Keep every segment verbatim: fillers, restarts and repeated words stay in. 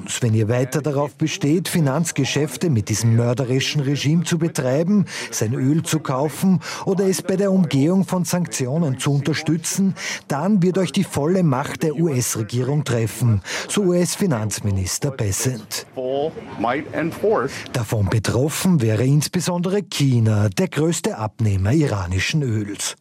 uns, wenn ihr weiter darauf besteht, Finanzgeschäfte mit diesem mörderischen Regime zu betreiben, sein Öl zu kaufen oder es bei der Umgehung von Sanktionen zu unterstützen, dann wird euch die volle Macht der U S-Regierung treffen, so U S-Finanzminister Bessent. Davon betroffen wäre insbesondere China, der größte Abnehmer iranischen Öls.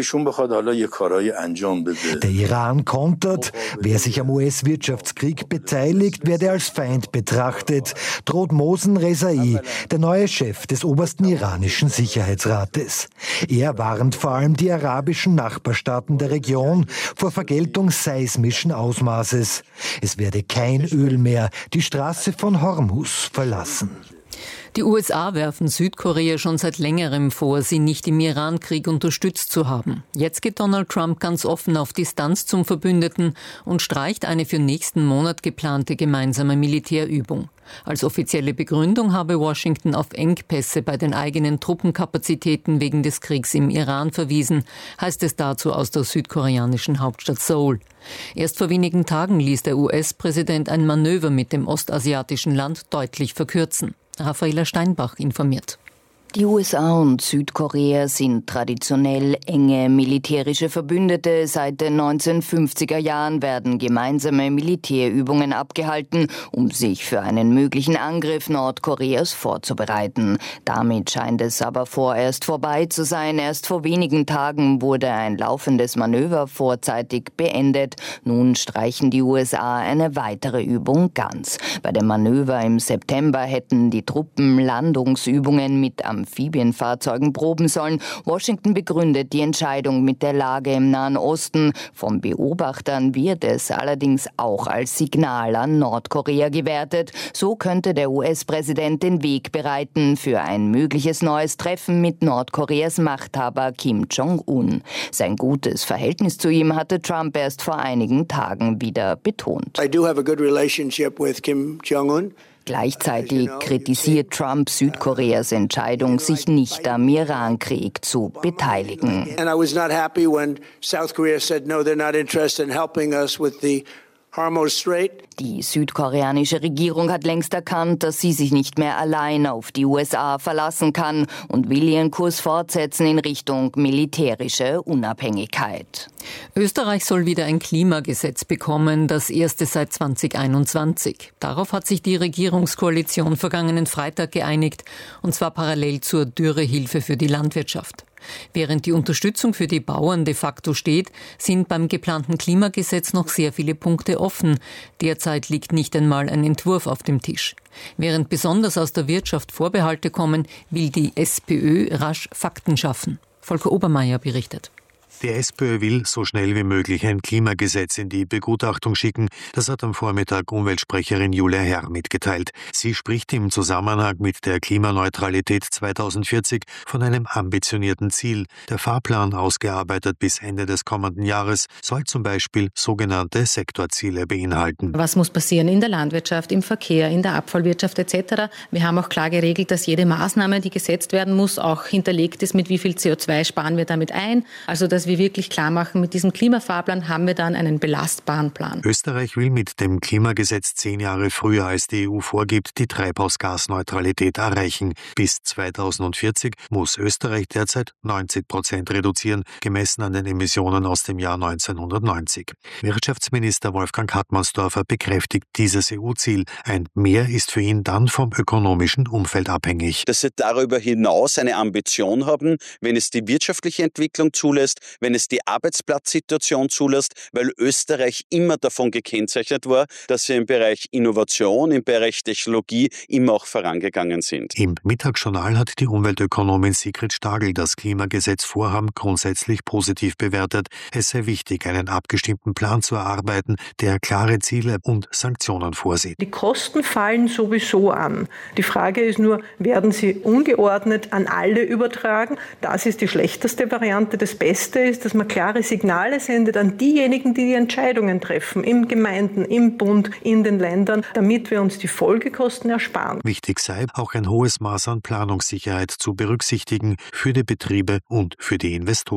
Der Iran kontert, wer sich am U S-Wirtschaftskrieg beteiligt, werde als Feind betrachtet, droht Mohsen Rezai, der neue Chef des obersten iranischen Sicherheitsrates. Er warnt vor allem die arabischen Nachbarstaaten der Region vor Vergeltung seismischen Ausmaßes. Es werde kein Öl mehr die Straße von Hormuz verlassen. Die U S A werfen Südkorea schon seit längerem vor, sie nicht im Iran-Krieg unterstützt zu haben. Jetzt geht Donald Trump ganz offen auf Distanz zum Verbündeten und streicht eine für nächsten Monat geplante gemeinsame Militärübung. Als offizielle Begründung habe Washington auf Engpässe bei den eigenen Truppenkapazitäten wegen des Kriegs im Iran verwiesen, heißt es dazu aus der südkoreanischen Hauptstadt Seoul. Erst vor wenigen Tagen ließ der U S-Präsident ein Manöver mit dem ostasiatischen Land deutlich verkürzen. Raffaela Steinbach informiert. Die U S A und Südkorea sind traditionell enge militärische Verbündete. Seit den neunzehnhundertfünfziger Jahren werden gemeinsame Militärübungen abgehalten, um sich für einen möglichen Angriff Nordkoreas vorzubereiten. Damit scheint es aber vorerst vorbei zu sein. Erst vor wenigen Tagen wurde ein laufendes Manöver vorzeitig beendet. Nun streichen die U S A eine weitere Übung ganz. Bei dem Manöver im September hätten die Truppen Landungsübungen mit Amphibienfahrzeugen proben sollen. Washington begründet die Entscheidung mit der Lage im Nahen Osten. Von Beobachtern wird es allerdings auch als Signal an Nordkorea gewertet. So könnte der U S-Präsident den Weg bereiten für ein mögliches neues Treffen mit Nordkoreas Machthaber Kim Jong-un. Sein gutes Verhältnis zu ihm hatte Trump erst vor einigen Tagen wieder betont. I do have a good relationship with Kim Jong-un. Gleichzeitig kritisiert Trump Südkoreas Entscheidung, sich nicht am Iran-Krieg zu beteiligen. And I was not happy when South Korea said no, they're not interested in helping us with the Hormuz Strait. Die südkoreanische Regierung hat längst erkannt, dass sie sich nicht mehr allein auf die U S A verlassen kann und will ihren Kurs fortsetzen in Richtung militärische Unabhängigkeit. Österreich soll wieder ein Klimagesetz bekommen, das erste seit zweitausendeinundzwanzig. Darauf hat sich die Regierungskoalition vergangenen Freitag geeinigt, und zwar parallel zur Dürrehilfe für die Landwirtschaft. Während die Unterstützung für die Bauern de facto steht, sind beim geplanten Klimagesetz noch sehr viele Punkte offen. Derzeit liegt nicht einmal ein Entwurf auf dem Tisch. Während besonders aus der Wirtschaft Vorbehalte kommen, will die SPÖ rasch Fakten schaffen. Volker Obermeier berichtet. Die SPÖ will so schnell wie möglich ein Klimagesetz in die Begutachtung schicken. Das hat am Vormittag Umweltsprecherin Julia Herr mitgeteilt. Sie spricht im Zusammenhang mit der Klimaneutralität zweitausendvierzig von einem ambitionierten Ziel. Der Fahrplan, ausgearbeitet bis Ende des kommenden Jahres, soll zum Beispiel sogenannte Sektorziele beinhalten. Was muss passieren in der Landwirtschaft, im Verkehr, in der Abfallwirtschaft et cetera. Wir haben auch klar geregelt, dass jede Maßnahme, die gesetzt werden muss, auch hinterlegt ist, mit wie viel C O zwei sparen wir damit ein. Also dass wir wirklich klar machen, mit diesem Klimafahrplan haben wir dann einen belastbaren Plan. Österreich will mit dem Klimagesetz zehn Jahre früher als die E U vorgibt, die Treibhausgasneutralität erreichen. Bis zweitausendvierzig muss Österreich derzeit neunzig Prozent reduzieren, gemessen an den Emissionen aus dem Jahr neunzehnhundertneunzig. Wirtschaftsminister Wolfgang Hartmannsdorfer bekräftigt dieses E U-Ziel. Ein Mehr ist für ihn dann vom ökonomischen Umfeld abhängig. Dass sie darüber hinaus eine Ambition haben, wenn es die wirtschaftliche Entwicklung zulässt, wenn es die Arbeitsplatzsituation zulässt, weil Österreich immer davon gekennzeichnet war, dass wir im Bereich Innovation, im Bereich Technologie immer auch vorangegangen sind. Im Mittagsjournal hat die Umweltökonomin Sigrid Stagel das Klimagesetzvorhaben grundsätzlich positiv bewertet. Es sei wichtig, einen abgestimmten Plan zu erarbeiten, der klare Ziele und Sanktionen vorsieht. Die Kosten fallen sowieso an. Die Frage ist nur, werden sie ungeordnet an alle übertragen? Das ist die schlechteste Variante. Das Beste ist, dass man klare Signale sendet an diejenigen, die die Entscheidungen treffen, im Gemeinden, im Bund, in den Ländern, damit wir uns die Folgekosten ersparen. Wichtig sei, auch ein hohes Maß an Planungssicherheit zu berücksichtigen für die Betriebe und für die Investoren.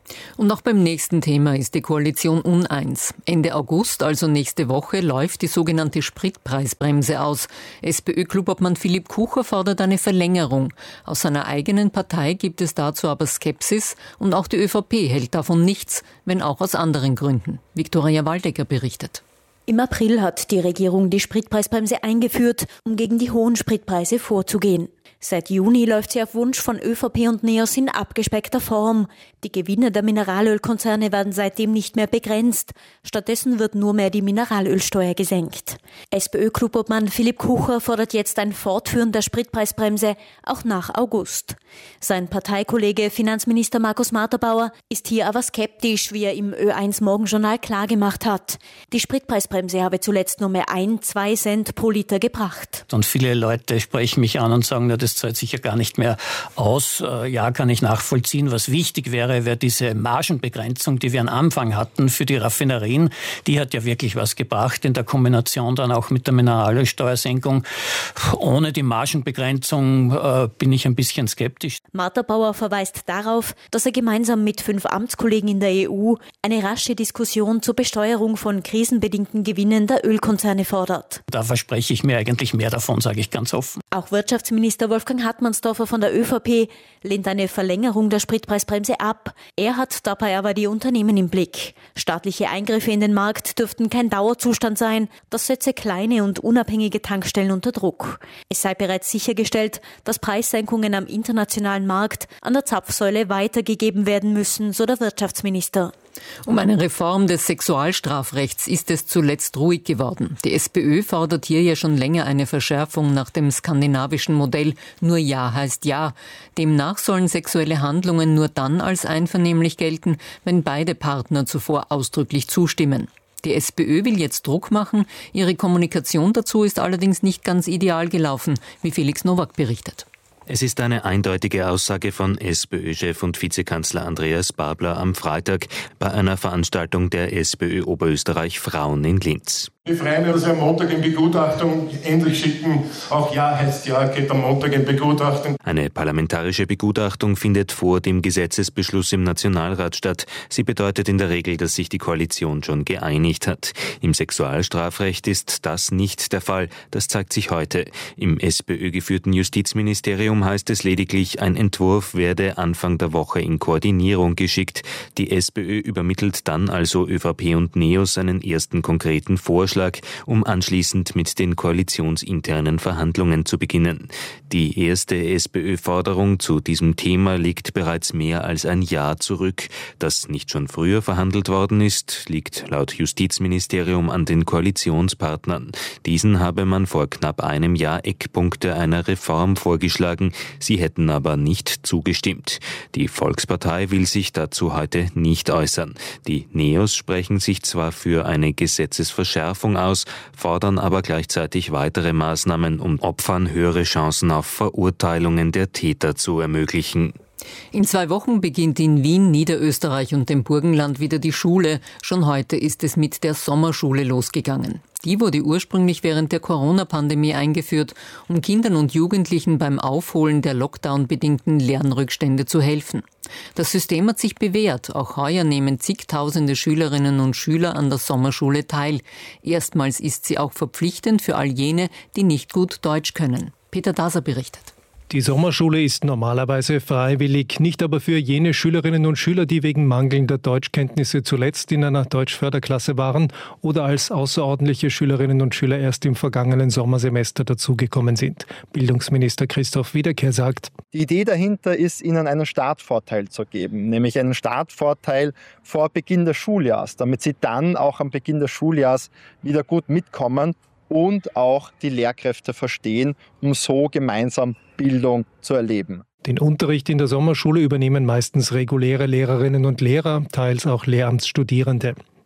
Und auch beim nächsten Thema ist die Koalition uneins. Ende August, also nächste Woche, läuft die sogenannte Spritpreisbremse aus. SPÖ-Klubobmann Philipp Kucher fordert eine Verlängerung. Aus seiner eigenen Partei gibt es dazu aber Skepsis und auch die ÖVP hält davon nichts, wenn auch aus anderen Gründen. Viktoria Waldecker berichtet. Im April hat die Regierung die Spritpreisbremse eingeführt, um gegen die hohen Spritpreise vorzugehen. Seit Juni läuft sie auf Wunsch von ÖVP und NEOS in abgespeckter Form. Die Gewinne der Mineralölkonzerne werden seitdem nicht mehr begrenzt. Stattdessen wird nur mehr die Mineralölsteuer gesenkt. SPÖ-Klubobmann Philipp Kucher fordert jetzt ein Fortführen der Spritpreisbremse auch nach August. Sein Parteikollege Finanzminister Markus Marterbauer ist hier aber skeptisch, wie er im Ö eins Morgenjournal klargemacht hat. Die Spritpreisbremse habe zuletzt nur mehr ein, zwei Cent pro Liter gebracht. Und viele Leute sprechen mich an und sagen, na, das zahlt sich ja gar nicht mehr aus. Ja, kann ich nachvollziehen. Was wichtig wäre, wäre diese Margenbegrenzung, die wir am Anfang hatten für die Raffinerien. Die hat ja wirklich was gebracht in der Kombination dann auch mit der Mineralölsteuersenkung. Ohne die Margenbegrenzung äh, bin ich ein bisschen skeptisch. Marterbauer verweist darauf, dass er gemeinsam mit fünf Amtskollegen in der E U eine rasche Diskussion zur Besteuerung von krisenbedingten Gewinnen der Ölkonzerne fordert. Da verspreche ich mir eigentlich mehr davon, sage ich ganz offen. Auch Wirtschaftsminister Wolfgang Hartmannsdorfer von der ÖVP lehnt eine Verlängerung der Spritpreisbremse ab. Er hat dabei aber die Unternehmen im Blick. Staatliche Eingriffe in den Markt dürften kein Dauerzustand sein. Das setze kleine und unabhängige Tankstellen unter Druck. Es sei bereits sichergestellt, dass Preissenkungen am internationalen Markt an der Zapfsäule weitergegeben werden müssen, so der Wirtschaftsminister. Um eine Reform des Sexualstrafrechts ist es zuletzt ruhig geworden. Die SPÖ fordert hier ja schon länger eine Verschärfung nach dem skandinavischen Modell Nur Ja heißt Ja. Demnach sollen sexuelle Handlungen nur dann als einvernehmlich gelten, wenn beide Partner zuvor ausdrücklich zustimmen. Die SPÖ will jetzt Druck machen. Ihre Kommunikation dazu ist allerdings nicht ganz ideal gelaufen, wie Felix Nowak berichtet. Es ist eine eindeutige Aussage von SPÖ-Chef und Vizekanzler Andreas Babler am Freitag bei einer Veranstaltung der SPÖ Oberösterreich Frauen in Linz. Ich freue mich, dass wir am Montag in Begutachtung endlich schicken. Auch Ja heißt Ja, geht am Montag in Begutachtung. Eine parlamentarische Begutachtung findet vor dem Gesetzesbeschluss im Nationalrat statt. Sie bedeutet in der Regel, dass sich die Koalition schon geeinigt hat. Im Sexualstrafrecht ist das nicht der Fall. Das zeigt sich heute. Im SPÖ-geführten Justizministerium heißt es lediglich, ein Entwurf werde Anfang der Woche in Koordinierung geschickt. Die SPÖ übermittelt dann also ÖVP und NEOS einen ersten konkreten Vorschlag, um anschließend mit den koalitionsinternen Verhandlungen zu beginnen. Die erste SPÖ-Forderung zu diesem Thema liegt bereits mehr als ein Jahr zurück. Dass nicht schon früher verhandelt worden ist, liegt laut Justizministerium an den Koalitionspartnern. Diesen habe man vor knapp einem Jahr Eckpunkte einer Reform vorgeschlagen. Sie hätten aber nicht zugestimmt. Die Volkspartei will sich dazu heute nicht äußern. Die NEOS sprechen sich zwar für eine Gesetzesverschärfung aus, fordern aber gleichzeitig weitere Maßnahmen, um Opfern höhere Chancen auf Verurteilungen der Täter zu ermöglichen. In zwei Wochen beginnt in Wien, Niederösterreich und dem Burgenland wieder die Schule. Schon heute ist es mit der Sommerschule losgegangen. Die wurde ursprünglich während der Corona-Pandemie eingeführt, um Kindern und Jugendlichen beim Aufholen der Lockdown-bedingten Lernrückstände zu helfen. Das System hat sich bewährt. Auch heuer nehmen zigtausende Schülerinnen und Schüler an der Sommerschule teil. Erstmals ist sie auch verpflichtend für all jene, die nicht gut Deutsch können. Peter Daser berichtet. Die Sommerschule ist normalerweise freiwillig, nicht aber für jene Schülerinnen und Schüler, die wegen mangelnder Deutschkenntnisse zuletzt in einer Deutschförderklasse waren oder als außerordentliche Schülerinnen und Schüler erst im vergangenen Sommersemester dazugekommen sind. Bildungsminister Christoph Wiederkehr sagt: Die Idee dahinter ist, ihnen einen Startvorteil zu geben, nämlich einen Startvorteil vor Beginn des Schuljahres, damit sie dann auch am Beginn des Schuljahres wieder gut mitkommen und auch die Lehrkräfte verstehen, um so gemeinsam Bildung zu erleben. Den Unterricht in der Sommerschule übernehmen meistens reguläre Lehrerinnen und Lehrer, teils auch Lehramtsstudierende.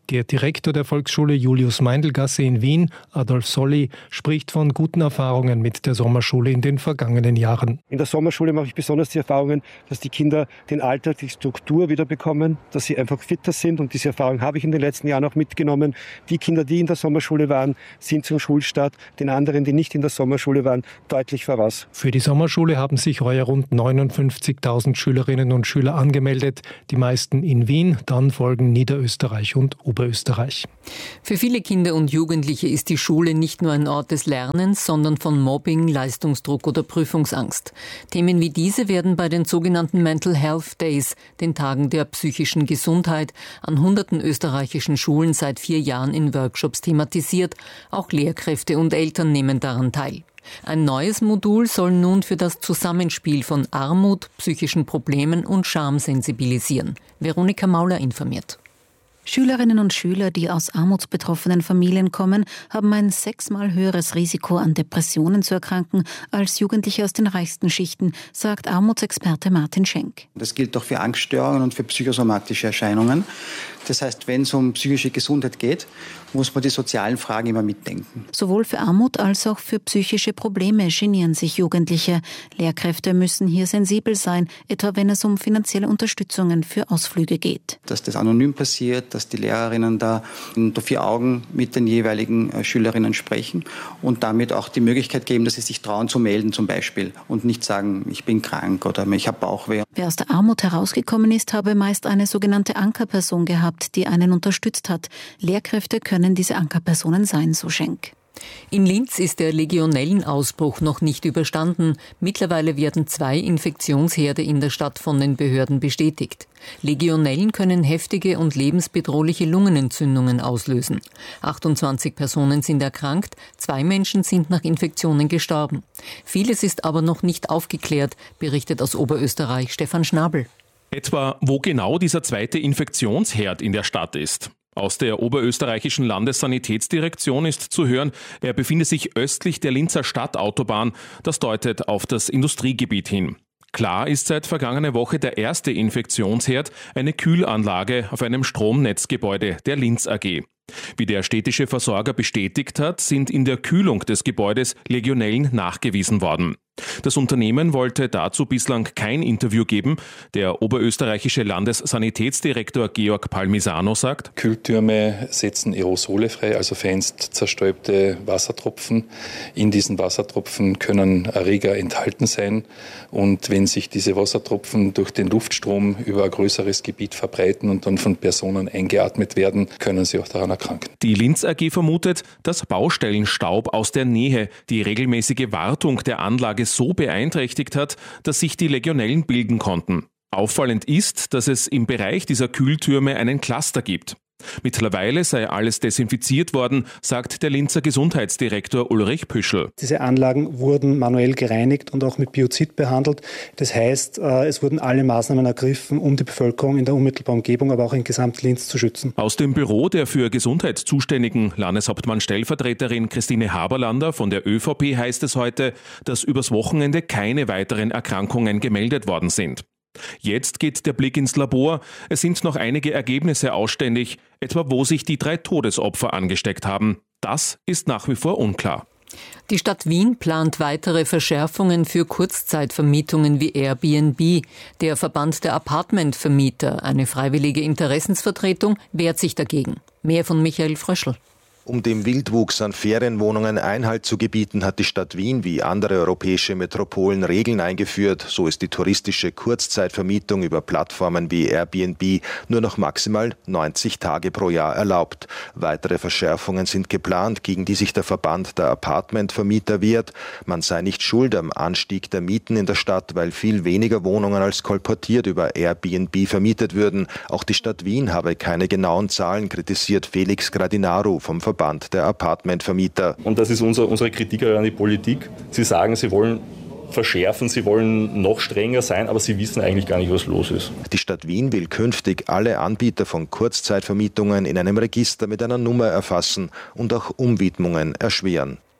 Der Direktor der Volksschule Julius-Meindl-Gasse in Wien, Adolf Solli, spricht von guten Erfahrungen mit der Sommerschule in den vergangenen Jahren. In der Sommerschule mache ich besonders die Erfahrungen, dass die Kinder den Alltag, die Struktur wieder bekommen, dass sie einfach fitter sind, und diese Erfahrung habe ich in den letzten Jahren auch mitgenommen. Die Kinder, die in der Sommerschule waren, sind zum Schulstart den anderen, die nicht in der Sommerschule waren, deutlich voraus. Für die Sommerschule haben sich heuer rund neunundfünfzigtausend Schülerinnen und Schüler angemeldet, die meisten in Wien, dann folgen Niederösterreich und Oberösterreich. Für viele Kinder und Jugendliche ist die Schule nicht nur ein Ort des Lernens, sondern von Mobbing, Leistungsdruck oder Prüfungsangst. Themen wie diese werden bei den sogenannten Mental Health Days, den Tagen der psychischen Gesundheit, an hunderten österreichischen Schulen seit vier Jahren in Workshops thematisiert. Auch Lehrkräfte und Eltern nehmen daran teil. Ein neues Modul soll nun für das Zusammenspiel von Armut, psychischen Problemen und Scham sensibilisieren. Veronika Mauler informiert. Schülerinnen und Schüler, die aus armutsbetroffenen Familien kommen, haben ein sechsmal höheres Risiko, an Depressionen zu erkranken, als Jugendliche aus den reichsten Schichten, sagt Armutsexperte Martin Schenk. Das gilt auch für Angststörungen und für psychosomatische Erscheinungen. Das heißt, wenn es um psychische Gesundheit geht, muss man die sozialen Fragen immer mitdenken. Sowohl für Armut als auch für psychische Probleme genieren sich Jugendliche. Lehrkräfte müssen hier sensibel sein, etwa wenn es um finanzielle Unterstützungen für Ausflüge geht. Dass das anonym passiert, dass die Lehrerinnen da unter vier Augen mit den jeweiligen Schülerinnen sprechen und damit auch die Möglichkeit geben, dass sie sich trauen zu melden zum Beispiel und nicht sagen, ich bin krank oder ich habe Bauchweh. Wer aus der Armut herausgekommen ist, habe meist eine sogenannte Ankerperson gehabt, die einen unterstützt hat. Lehrkräfte können diese Ankerpersonen sein, so Schenk. In Linz ist der Legionellenausbruch noch nicht überstanden. Mittlerweile werden zwei Infektionsherde in der Stadt von den Behörden bestätigt. Legionellen können heftige und lebensbedrohliche Lungenentzündungen auslösen. achtundzwanzig Personen sind erkrankt, zwei Menschen sind nach Infektionen gestorben. Vieles ist aber noch nicht aufgeklärt, berichtet aus Oberösterreich Stefan Schnabel. Etwa, wo genau dieser zweite Infektionsherd in der Stadt ist. Aus der oberösterreichischen Landessanitätsdirektion ist zu hören, er befinde sich östlich der Linzer Stadtautobahn. Das deutet auf das Industriegebiet hin. Klar ist seit vergangener Woche der erste Infektionsherd, eine Kühlanlage auf einem Stromnetzgebäude der Linz A G. Wie der städtische Versorger bestätigt hat, sind in der Kühlung des Gebäudes Legionellen nachgewiesen worden. Das Unternehmen wollte dazu bislang kein Interview geben. Der oberösterreichische Landessanitätsdirektor Georg Palmisano sagt: Kühltürme setzen Aerosole frei, also feinst zerstäubte Wassertropfen. In diesen Wassertropfen können Erreger enthalten sein. Und wenn sich diese Wassertropfen durch den Luftstrom über ein größeres Gebiet verbreiten und dann von Personen eingeatmet werden, können sie auch daran erkranken. Die Linz A G vermutet, dass Baustellenstaub aus der Nähe die regelmäßige Wartung der Anlage so beeinträchtigt hat, dass sich die Legionellen bilden konnten. Auffallend ist, dass es im Bereich dieser Kühltürme einen Cluster gibt. Mittlerweile sei alles desinfiziert worden, sagt der Linzer Gesundheitsdirektor Ulrich Püschel. Diese Anlagen wurden manuell gereinigt und auch mit Biozid behandelt. Das heißt, es wurden alle Maßnahmen ergriffen, um die Bevölkerung in der unmittelbaren Umgebung, aber auch in Gesamt-Linz zu schützen. Aus dem Büro der für Gesundheit zuständigen Landeshauptmann-Stellvertreterin Christine Haberlander von der ÖVP heißt es heute, dass übers Wochenende keine weiteren Erkrankungen gemeldet worden sind. Jetzt geht der Blick ins Labor. Es sind noch einige Ergebnisse ausständig, etwa wo sich die drei Todesopfer angesteckt haben. Das ist nach wie vor unklar. Die Stadt Wien plant weitere Verschärfungen für Kurzzeitvermietungen wie Airbnb. Der Verband der Apartmentvermieter, eine freiwillige Interessensvertretung, wehrt sich dagegen. Mehr von Michael Fröschl. Um dem Wildwuchs an Ferienwohnungen Einhalt zu gebieten, hat die Stadt Wien wie andere europäische Metropolen Regeln eingeführt. So ist die touristische Kurzzeitvermietung über Plattformen wie Airbnb nur noch maximal neunzig Tage pro Jahr erlaubt. Weitere Verschärfungen sind geplant, gegen die sich der Verband der Apartmentvermieter wehrt. Man sei nicht schuld am Anstieg der Mieten in der Stadt, weil viel weniger Wohnungen als kolportiert über Airbnb vermietet würden. Auch die Stadt Wien habe keine genauen Zahlen, kritisiert Felix Gradinaru vom Verband der Apartmentvermieter. Und das ist unser, unsere Kritik an die Politik. Sie sagen, sie wollen verschärfen, sie wollen noch strenger sein, aber sie wissen eigentlich gar nicht, was los ist. Die Stadt Wien will künftig alle Anbieter von Kurzzeitvermietungen in einem Register mit einer Nummer erfassen und auch Umwidmungen erschweren.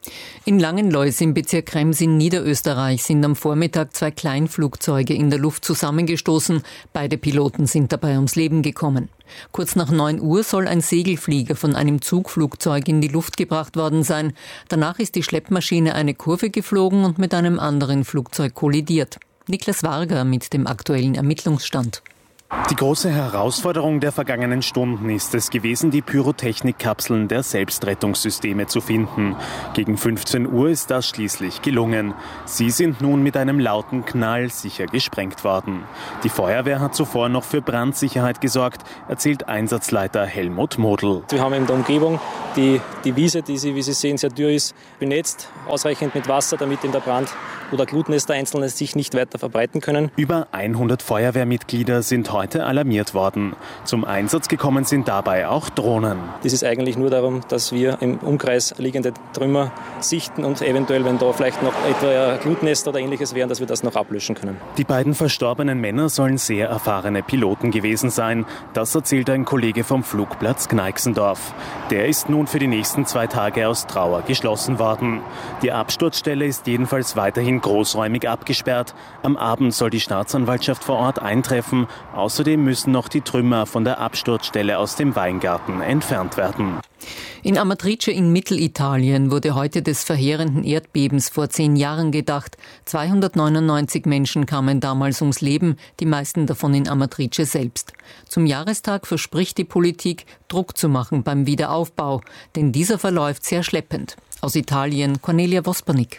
In Langenlois im Bezirk Krems in Niederösterreich sind am Vormittag zwei Kleinflugzeuge in der Luft zusammengestoßen. Beide Piloten sind dabei ums Leben gekommen. Kurz nach neun Uhr soll ein Segelflieger von einem Zugflugzeug in die Luft gebracht worden sein. Danach ist die Schleppmaschine eine Kurve geflogen und mit einem anderen Flugzeug kollidiert. Niklas Varga mit dem aktuellen Ermittlungsstand. Die große Herausforderung der vergangenen Stunden ist es gewesen, die Pyrotechnikkapseln der Selbstrettungssysteme zu finden. Gegen fünfzehn Uhr ist das schließlich gelungen. Sie sind nun mit einem lauten Knall sicher gesprengt worden. Die Feuerwehr hat zuvor noch für Brandsicherheit gesorgt, erzählt Einsatzleiter Helmut Modl. Wir haben in der Umgebung die, die Wiese, die Sie, wie Sie sehen, sehr dürr ist, benetzt, ausreichend mit Wasser, damit in der Brand oder Glutnester einzelne sich nicht weiter verbreiten können. Über hundert Feuerwehrmitglieder sind heute alarmiert worden. Zum Einsatz gekommen sind dabei auch Drohnen. Das ist eigentlich nur darum, dass wir im Umkreis liegende Trümmer sichten und eventuell, wenn da vielleicht noch etwa Glutnester oder Ähnliches wären, dass wir das noch ablöschen können. Die beiden verstorbenen Männer sollen sehr erfahrene Piloten gewesen sein. Das erzählt ein Kollege vom Flugplatz Gneixendorf. Der ist nun für die nächsten zwei Tage aus Trauer geschlossen worden. Die Absturzstelle ist jedenfalls weiterhin großräumig abgesperrt. Am Abend soll die Staatsanwaltschaft vor Ort eintreffen. Außerdem müssen noch die Trümmer von der Absturzstelle aus dem Weingarten entfernt werden. In Amatrice in Mittelitalien wurde heute des verheerenden Erdbebens vor zehn Jahren gedacht. zweihundertneunundneunzig Menschen kamen damals ums Leben, die meisten davon in Amatrice selbst. Zum Jahrestag verspricht die Politik, Druck zu machen beim Wiederaufbau, denn dieser verläuft sehr schleppend. Aus Italien Cornelia Vospernik.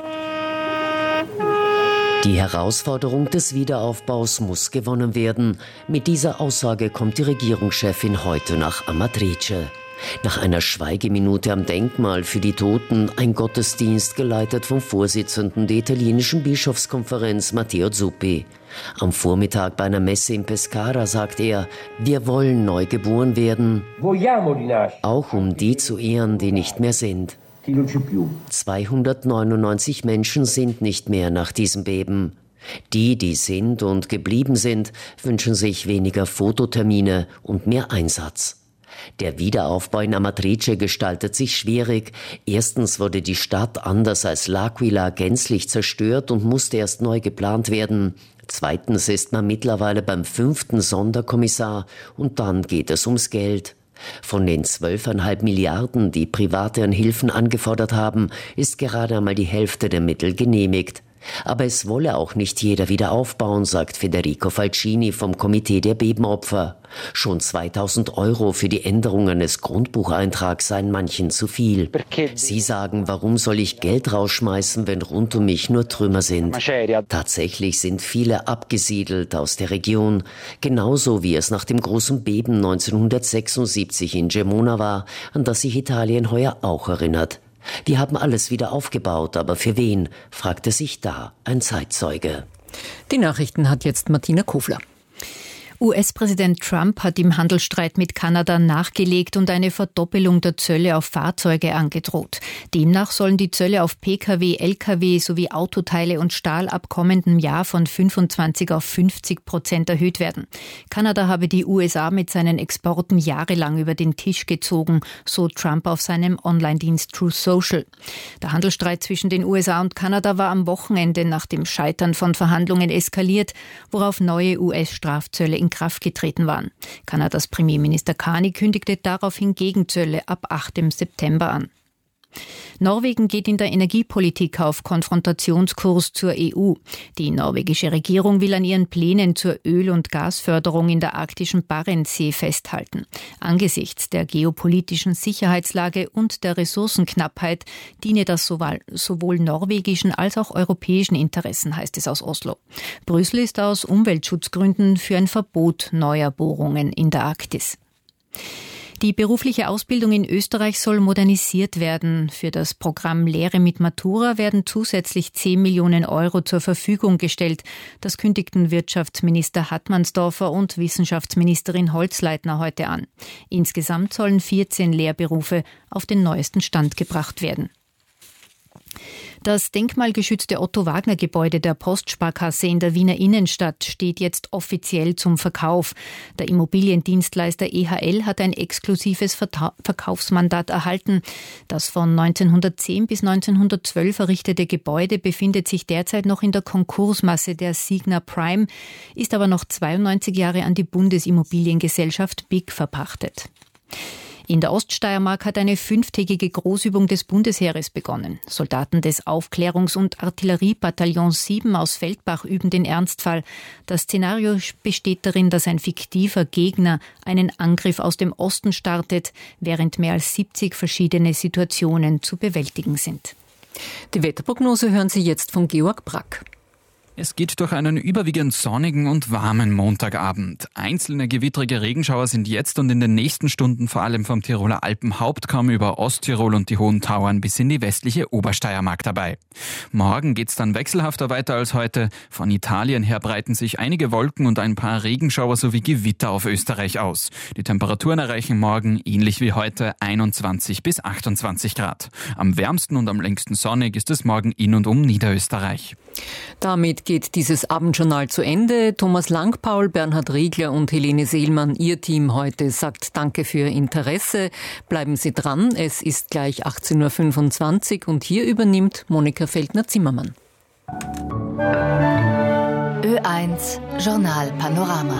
Die Herausforderung des Wiederaufbaus muss gewonnen werden. Mit dieser Aussage kommt die Regierungschefin heute nach Amatrice. Nach einer Schweigeminute am Denkmal für die Toten ein Gottesdienst geleitet vom Vorsitzenden der italienischen Bischofskonferenz Matteo Zuppi. Am Vormittag bei einer Messe in Pescara sagt er, wir wollen neu geboren werden, auch um die zu ehren, die nicht mehr sind. zweihundertneunundneunzig Menschen sind nicht mehr nach diesem Beben. Die, die sind und geblieben sind, wünschen sich weniger Fototermine und mehr Einsatz. Der Wiederaufbau in Amatrice gestaltet sich schwierig. Erstens wurde die Stadt anders als L'Aquila gänzlich zerstört und musste erst neu geplant werden. Zweitens ist man mittlerweile beim fünften Sonderkommissar und dann geht es ums Geld. Von den zwölfeinhalb Milliarden, die Private an Hilfen angefordert haben, ist gerade einmal die Hälfte der Mittel genehmigt. Aber es wolle auch nicht jeder wieder aufbauen, sagt Federico Falcini vom Komitee der Bebenopfer. Schon zweitausend Euro für die Änderung eines Grundbucheintrags seien manchen zu viel. Sie sagen, warum soll ich Geld rausschmeißen, wenn rund um mich nur Trümmer sind? Tatsächlich sind viele abgesiedelt aus der Region, genauso wie es nach dem großen Beben neunzehnhundertsechsundsiebzig in Gemona war, an das sich Italien heuer auch erinnert. Die haben alles wieder aufgebaut, aber für wen, fragte sich da ein Zeitzeuge. Die Nachrichten hat jetzt Martina Kofler. U S-Präsident Trump hat im Handelsstreit mit Kanada nachgelegt und eine Verdoppelung der Zölle auf Fahrzeuge angedroht. Demnach sollen die Zölle auf Pkw, Lkw sowie Autoteile und Stahl ab kommendem Jahr von fünfundzwanzig auf fünfzig Prozent erhöht werden. Kanada habe die U S A mit seinen Exporten jahrelang über den Tisch gezogen, so Trump auf seinem Online-Dienst Truth Social. Der Handelsstreit zwischen den U S A und Kanada war am Wochenende nach dem Scheitern von Verhandlungen eskaliert, worauf neue U S-Strafzölle in Kraft getreten waren. Kanadas Premierminister Carney kündigte daraufhin Gegenzölle ab achtem September an. Norwegen geht in der Energiepolitik auf Konfrontationskurs zur E U. Die norwegische Regierung will an ihren Plänen zur Öl- und Gasförderung in der arktischen Barentssee festhalten. Angesichts der geopolitischen Sicherheitslage und der Ressourcenknappheit diene das sowohl norwegischen als auch europäischen Interessen, heißt es aus Oslo. Brüssel ist aus Umweltschutzgründen für ein Verbot neuer Bohrungen in der Arktis. Die berufliche Ausbildung in Österreich soll modernisiert werden. Für das Programm Lehre mit Matura werden zusätzlich zehn Millionen Euro zur Verfügung gestellt. Das kündigten Wirtschaftsminister Hartmannsdorfer und Wissenschaftsministerin Holzleitner heute an. Insgesamt sollen vierzehn Lehrberufe auf den neuesten Stand gebracht werden. Das denkmalgeschützte Otto-Wagner-Gebäude der Postsparkasse in der Wiener Innenstadt steht jetzt offiziell zum Verkauf. Der Immobiliendienstleister E H L hat ein exklusives Verta- Verkaufsmandat erhalten. Das von neunzehnhundertzehn bis neunzehnhundertzwölf errichtete Gebäude befindet sich derzeit noch in der Konkursmasse der Signa Prime, ist aber noch zweiundneunzig Jahre an die Bundesimmobiliengesellschaft B I G verpachtet. In der Oststeiermark hat eine fünftägige Großübung des Bundesheeres begonnen. Soldaten des Aufklärungs- und Artilleriebataillons sieben aus Feldbach üben den Ernstfall. Das Szenario besteht darin, dass ein fiktiver Gegner einen Angriff aus dem Osten startet, während mehr als siebzig verschiedene Situationen zu bewältigen sind. Die Wetterprognose hören Sie jetzt von Georg Brack. Es geht durch einen überwiegend sonnigen und warmen Montagabend. Einzelne gewittrige Regenschauer sind jetzt und in den nächsten Stunden vor allem vom Tiroler Alpenhauptkamm über Osttirol und die Hohen Tauern bis in die westliche Obersteiermark dabei. Morgen geht's dann wechselhafter weiter als heute. Von Italien her breiten sich einige Wolken und ein paar Regenschauer sowie Gewitter auf Österreich aus. Die Temperaturen erreichen morgen, ähnlich wie heute, einundzwanzig bis achtundzwanzig Grad. Am wärmsten und am längsten sonnig ist es morgen in und um Niederösterreich. Damit geht dieses Abendjournal zu Ende. Thomas Langpaul, Bernhard Riegler und Helene Seelmann, Ihr Team heute, sagt Danke für Ihr Interesse. Bleiben Sie dran, es ist gleich achtzehn Uhr fünfundzwanzig und hier übernimmt Monika Feldner-Zimmermann. Ö eins Journal Panorama.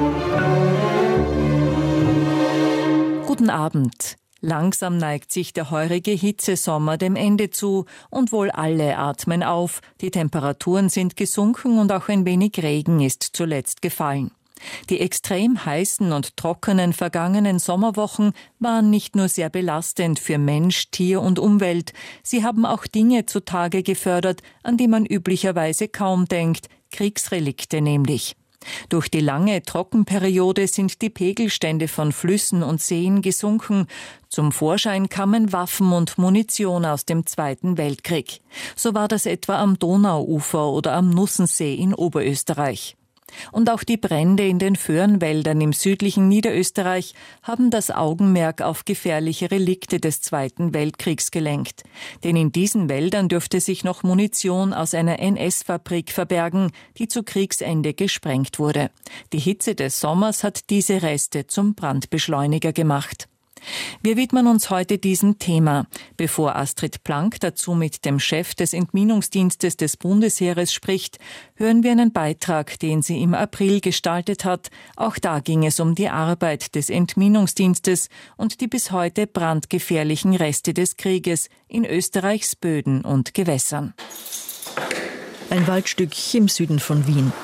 Guten Abend. Langsam neigt sich der heurige Hitzesommer dem Ende zu und wohl alle atmen auf. Die Temperaturen sind gesunken und auch ein wenig Regen ist zuletzt gefallen. Die extrem heißen und trockenen vergangenen Sommerwochen waren nicht nur sehr belastend für Mensch, Tier und Umwelt. Sie haben auch Dinge zutage gefördert, an die man üblicherweise kaum denkt. Kriegsrelikte nämlich. Durch die lange Trockenperiode sind die Pegelstände von Flüssen und Seen gesunken. Zum Vorschein kamen Waffen und Munition aus dem Zweiten Weltkrieg. So war das etwa am Donauufer oder am Nussensee in Oberösterreich. Und auch die Brände in den Föhrenwäldern im südlichen Niederösterreich haben das Augenmerk auf gefährliche Relikte des Zweiten Weltkriegs gelenkt. Denn in diesen Wäldern dürfte sich noch Munition aus einer N S-Fabrik verbergen, die zu Kriegsende gesprengt wurde. Die Hitze des Sommers hat diese Reste zum Brandbeschleuniger gemacht. Wir widmen uns heute diesem Thema. Bevor Astrid Plank dazu mit dem Chef des Entminungsdienstes des Bundesheeres spricht, hören wir einen Beitrag, den sie im April gestaltet hat. Auch da ging es um die Arbeit des Entminungsdienstes und die bis heute brandgefährlichen Reste des Krieges in Österreichs Böden und Gewässern. Ein Waldstück im Süden von Wien.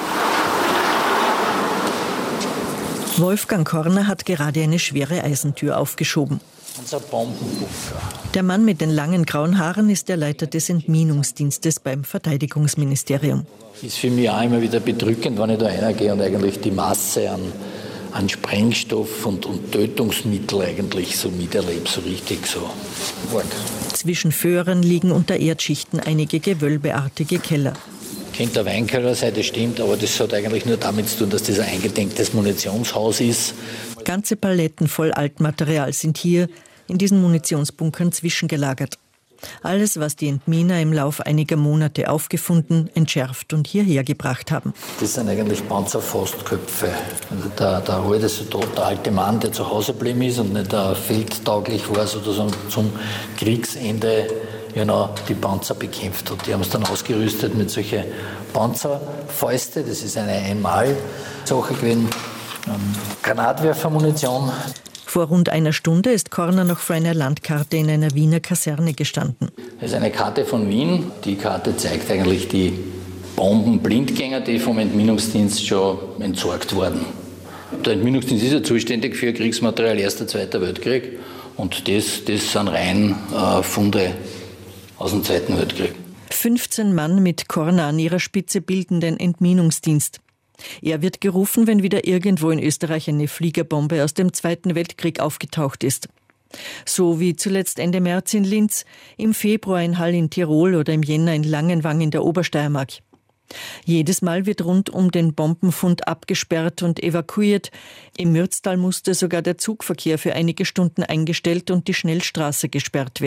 Wolfgang Korner hat gerade eine schwere Eisentür aufgeschoben. Unser Bombenbunker. Der Mann mit den langen grauen Haaren ist der Leiter des Entminungsdienstes beim Verteidigungsministerium. Ist für mich auch immer wieder bedrückend, wenn ich da reingehe und eigentlich die Masse an, an Sprengstoff und, und Tötungsmittel eigentlich so miterlebe, so richtig so arg. Zwischen Föhren liegen unter Erdschichten einige gewölbeartige Keller. Könnte der Weinkeller sein, das stimmt, aber das hat eigentlich nur damit zu tun, dass das ein eingedenktes Munitionshaus ist. Ganze Paletten voll Altmaterial sind hier in diesen Munitionsbunkern zwischengelagert. Alles, was die Entminer im Lauf einiger Monate aufgefunden, entschärft und hierher gebracht haben. Das sind eigentlich Panzerfaustköpfe. Also der, der, alte, der alte Mann, der zu Hause geblieben ist und nicht uh, feldtauglich war, sozusagen zum Kriegsende genau die Panzer bekämpft hat. Die haben es dann ausgerüstet mit solchen Panzerfäuste. Das ist eine Einmal-Sache gewesen. Ähm, Granatwerfermunition. Vor rund einer Stunde ist Korner noch vor einer Landkarte in einer Wiener Kaserne gestanden. Das ist eine Karte von Wien. Die Karte zeigt eigentlich die Bombenblindgänger, die vom Entminungsdienst schon entsorgt wurden. Der Entminungsdienst ist ja zuständig für Kriegsmaterial Erster, Zweiter Weltkrieg. Und das, das sind rein äh, Funde aus dem Zweiten Weltkrieg. fünfzehn Mann mit Korner an ihrer Spitze bilden den Entminungsdienst. Er wird gerufen, wenn wieder irgendwo in Österreich eine Fliegerbombe aus dem Zweiten Weltkrieg aufgetaucht ist. So wie zuletzt Ende März in Linz, im Februar in Hall in Tirol oder im Jänner in Langenwang in der Obersteiermark. Jedes Mal wird rund um den Bombenfund abgesperrt und evakuiert. Im Mürztal musste sogar der Zugverkehr für einige Stunden eingestellt und die Schnellstraße gesperrt werden.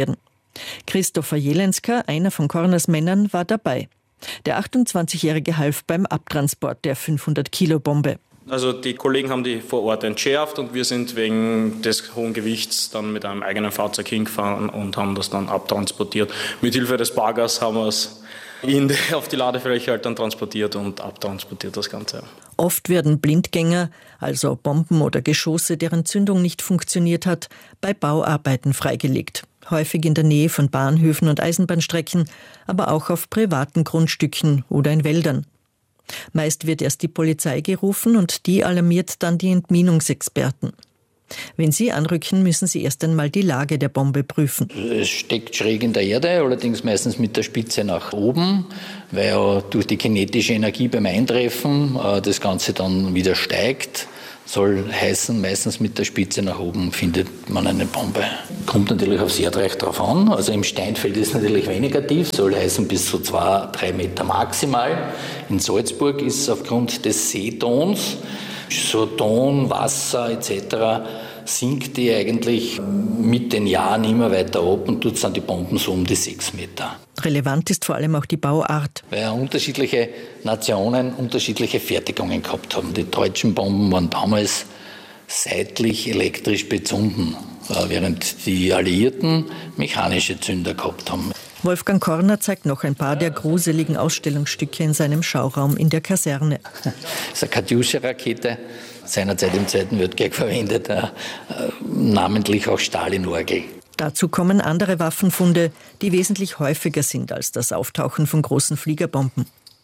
Christopher Jelenska, einer von Corners Männern, war dabei. Der achtundzwanzigjährige half beim Abtransport der fünfhundert-Kilo-Bombe. Also die Kollegen haben die vor Ort entschärft und wir sind wegen des hohen Gewichts dann mit einem eigenen Fahrzeug hingefahren und haben das dann abtransportiert. Mit Hilfe des Baggers haben wir es in die, auf die Ladefläche halt dann transportiert und abtransportiert das Ganze. Oft werden Blindgänger, also Bomben oder Geschosse, deren Zündung nicht funktioniert hat, bei Bauarbeiten freigelegt. Häufig in der Nähe von Bahnhöfen und Eisenbahnstrecken, aber auch auf privaten Grundstücken oder in Wäldern. Meist wird erst die Polizei gerufen und die alarmiert dann die Entminungsexperten. Wenn sie anrücken, müssen sie erst einmal die Lage der Bombe prüfen. Es steckt schräg in der Erde, allerdings meistens mit der Spitze nach oben, weil ja durch die kinetische Energie beim Eintreffen das Ganze dann wieder steigt. Soll heißen, meistens mit der Spitze nach oben findet man eine Bombe. Kommt natürlich aufs Erdreich drauf an. Also im Steinfeld ist es natürlich weniger tief, soll heißen bis zu zwei, drei Meter maximal. In Salzburg ist es aufgrund des Seetons, so Ton, Wasser et cetera, sinkt die eigentlich mit den Jahren immer weiter ab und tut dann die Bomben so um die sechs Meter. Relevant ist vor allem auch die Bauart. Weil ja unterschiedliche Nationen unterschiedliche Fertigungen gehabt haben. Die deutschen Bomben waren damals seitlich elektrisch bezunden, während die Alliierten mechanische Zünder gehabt haben. Wolfgang Korner zeigt noch ein paar der gruseligen Ausstellungsstücke in seinem Schauraum in der Kaserne. Das ist eine Katjuscha-Rakete, seinerzeit im Zweiten Weltkrieg verwendet, äh, namentlich auch Stalin-Orgel. Dazu kommen andere Waffenfunde, die wesentlich häufiger sind als das Auftauchen von großen Fliegerbomben.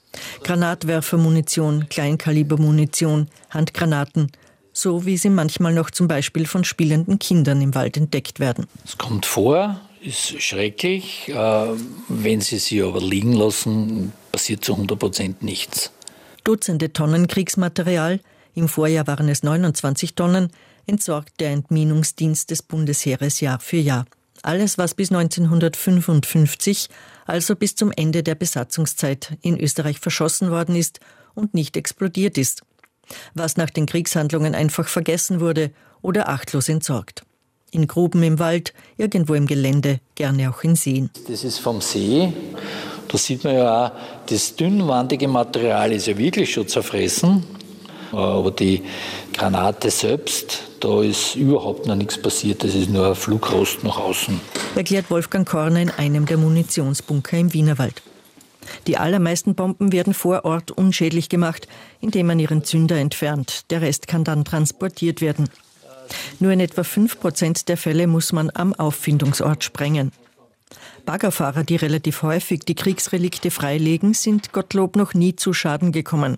Granatwerfermunition, Kleinkalibermunition, Handgranaten, so wie sie manchmal noch zum Beispiel von spielenden Kindern im Wald entdeckt werden. Es kommt vor, ist schrecklich. Wenn Sie sie aber liegen lassen, passiert zu hundert Prozent nichts. Dutzende Tonnen Kriegsmaterial, im Vorjahr waren es neunundzwanzig Tonnen, entsorgt der Entminungsdienst des Bundesheeres Jahr für Jahr. Alles, was bis neunzehnhundertfünfundfünfzig, also bis zum Ende der Besatzungszeit, in Österreich verschossen worden ist und nicht explodiert ist. Was nach den Kriegshandlungen einfach vergessen wurde oder achtlos entsorgt. In Gruben im Wald, irgendwo im Gelände, gerne auch in Seen. Das ist vom See. Da sieht man ja auch, das dünnwandige Material ist ja wirklich schon zerfressen. Aber die Granate selbst, da ist überhaupt noch nichts passiert. Das ist nur ein Flugrost nach außen. Erklärt Wolfgang Korner in einem der Munitionsbunker im Wienerwald. Die allermeisten Bomben werden vor Ort unschädlich gemacht, indem man ihren Zünder entfernt. Der Rest kann dann transportiert werden. Nur in etwa fünf Prozent der Fälle muss man am Auffindungsort sprengen. Baggerfahrer, die relativ häufig die Kriegsrelikte freilegen, sind Gottlob noch nie zu Schaden gekommen.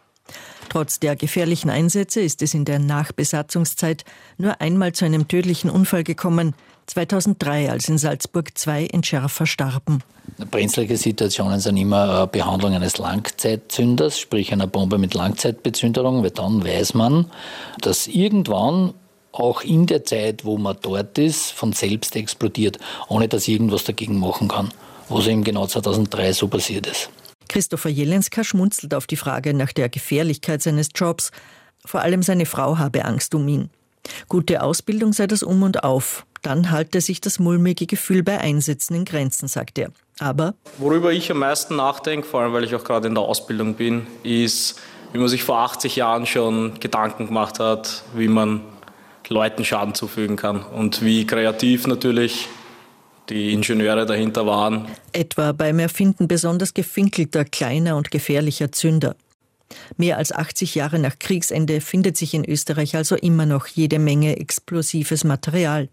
Trotz der gefährlichen Einsätze ist es in der Nachbesatzungszeit nur einmal zu einem tödlichen Unfall gekommen, zweitausenddrei, als in Salzburg zwei Entschärfer starben. Brenzlige Situationen sind immer eine Behandlung eines Langzeitzünders, sprich einer Bombe mit Langzeitbezünderung, weil dann weiß man, dass irgendwann auch in der Zeit, wo man dort ist, von selbst explodiert, ohne dass ich irgendwas dagegen machen kann, was eben genau zweitausenddrei so passiert ist. Christopher Jelenska schmunzelt auf die Frage nach der Gefährlichkeit seines Jobs. Vor allem seine Frau habe Angst um ihn. Gute Ausbildung sei das Um und Auf. Dann halte sich das mulmige Gefühl bei Einsätzen in Grenzen, sagt er. Aber worüber ich am meisten nachdenke, vor allem weil ich auch gerade in der Ausbildung bin, ist, wie man sich vor achtzig Jahren schon Gedanken gemacht hat, wie man Leuten Schaden zufügen kann und wie kreativ natürlich die Ingenieure dahinter waren. Etwa beim Erfinden besonders gefinkelter, kleiner und gefährlicher Zünder. Mehr als achtzig Jahre nach Kriegsende findet sich in Österreich also immer noch jede Menge explosives Material.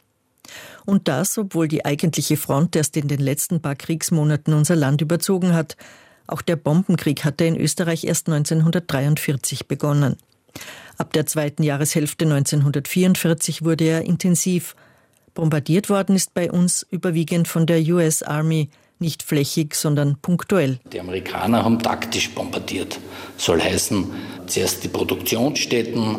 Und das, obwohl die eigentliche Front erst in den letzten paar Kriegsmonaten unser Land überzogen hat. Auch der Bombenkrieg hatte in Österreich erst neunzehnhundertdreiundvierzig begonnen. Ab der zweiten Jahreshälfte neunzehnhundertvierundvierzig wurde er intensiv. Bombardiert worden ist bei uns überwiegend von der U S Army, nicht flächig, sondern punktuell. Die Amerikaner haben taktisch bombardiert. Soll heißen, zuerst die Produktionsstätten,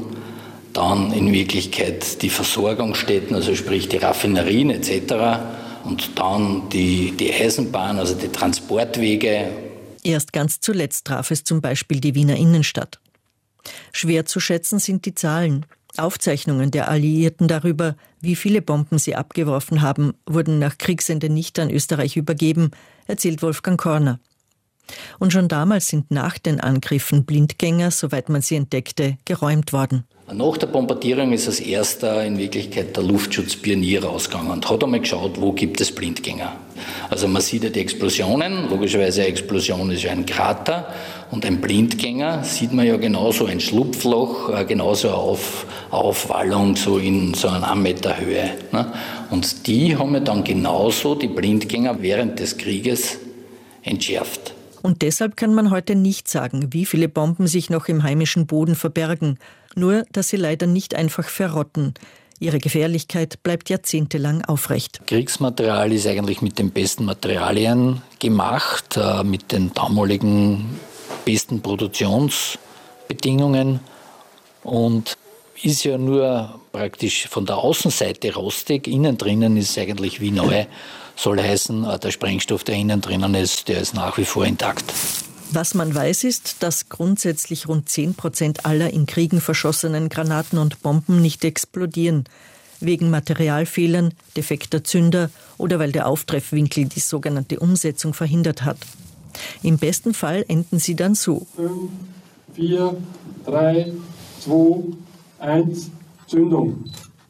dann in Wirklichkeit die Versorgungsstätten, also sprich die Raffinerien et cetera und dann die, die Eisenbahn, also die Transportwege. Erst ganz zuletzt traf es zum Beispiel die Wiener Innenstadt. Schwer zu schätzen sind die Zahlen. Aufzeichnungen der Alliierten darüber, wie viele Bomben sie abgeworfen haben, wurden nach Kriegsende nicht an Österreich übergeben, erzählt Wolfgang Korner. Und schon damals sind nach den Angriffen Blindgänger, soweit man sie entdeckte, geräumt worden. Nach der Bombardierung ist als erster in Wirklichkeit der Luftschutz-Pionier rausgegangen und hat einmal geschaut, wo gibt es Blindgänger. Also man sieht ja die Explosionen, logischerweise eine Explosion ist ja ein Krater und ein Blindgänger sieht man ja genauso, ein Schlupfloch, genauso eine Auf, Aufwallung so in so einer einen Meter Höhe. Und die haben ja dann genauso, die Blindgänger, während des Krieges entschärft. Und deshalb kann man heute nicht sagen, wie viele Bomben sich noch im heimischen Boden verbergen. Nur, dass sie leider nicht einfach verrotten. Ihre Gefährlichkeit bleibt jahrzehntelang aufrecht. Kriegsmaterial ist eigentlich mit den besten Materialien gemacht, mit den damaligen besten Produktionsbedingungen und ist ja nur praktisch von der Außenseite rostig, innen drinnen ist es eigentlich wie neu. Soll heißen, der Sprengstoff, der innen drinnen ist, der ist nach wie vor intakt. Was man weiß, ist, dass grundsätzlich rund zehn Prozent aller in Kriegen verschossenen Granaten und Bomben nicht explodieren. Wegen Materialfehlern, defekter Zünder oder weil der Auftreffwinkel die sogenannte Umsetzung verhindert hat. Im besten Fall enden sie dann so. fünf, vier, drei, zwei, eins, Zündung.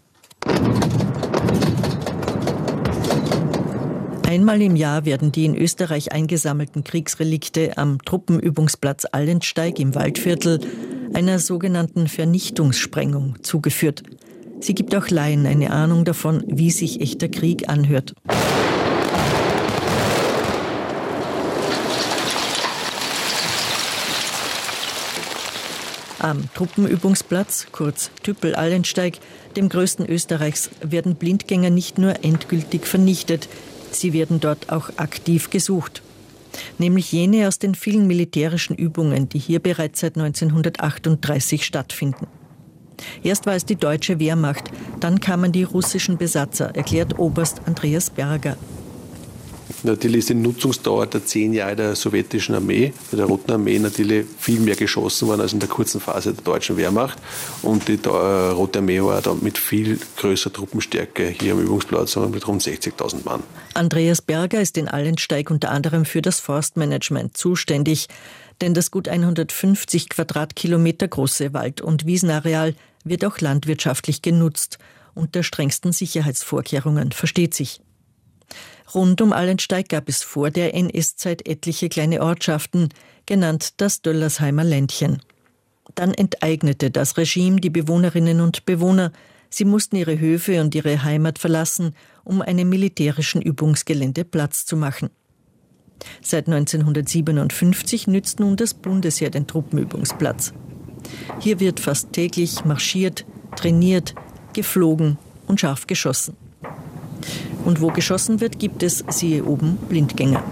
Einmal im Jahr werden die in Österreich eingesammelten Kriegsrelikte am Truppenübungsplatz Allensteig im Waldviertel einer sogenannten Vernichtungssprengung zugeführt. Sie gibt auch Laien eine Ahnung davon, wie sich echter Krieg anhört. Am Truppenübungsplatz, kurz Tüppel-Allensteig, dem größten Österreichs, werden Blindgänger nicht nur endgültig vernichtet, sie werden dort auch aktiv gesucht. Nämlich jene aus den vielen militärischen Übungen, die hier bereits seit neunzehnhundertachtunddreißig stattfinden. Erst war es die deutsche Wehrmacht, dann kamen die russischen Besatzer, erklärt Oberst Andreas Berger. Natürlich ist die Nutzungsdauer der zehn Jahre der sowjetischen Armee, der Roten Armee, natürlich viel mehr geschossen worden als in der kurzen Phase der deutschen Wehrmacht. Und die Rote Armee war da mit viel größerer Truppenstärke hier am Übungsplatz, mit rund sechzigtausend Mann. Andreas Berger ist in Allensteig unter anderem für das Forstmanagement zuständig. Denn das gut hundertfünfzig Quadratkilometer große Wald- und Wiesenareal wird auch landwirtschaftlich genutzt. Unter strengsten Sicherheitsvorkehrungen, versteht sich. Rund um Allensteig gab es vor der N S-Zeit etliche kleine Ortschaften, genannt das Döllersheimer Ländchen. Dann enteignete das Regime die Bewohnerinnen und Bewohner. Sie mussten ihre Höfe und ihre Heimat verlassen, um einem militärischen Übungsgelände Platz zu machen. Seit neunzehnhundertsiebenundfünfzig nützt nun das Bundesheer den Truppenübungsplatz. Hier wird fast täglich marschiert, trainiert, geflogen und scharf geschossen. Und wo geschossen wird, gibt es, siehe oben, Blindgänger.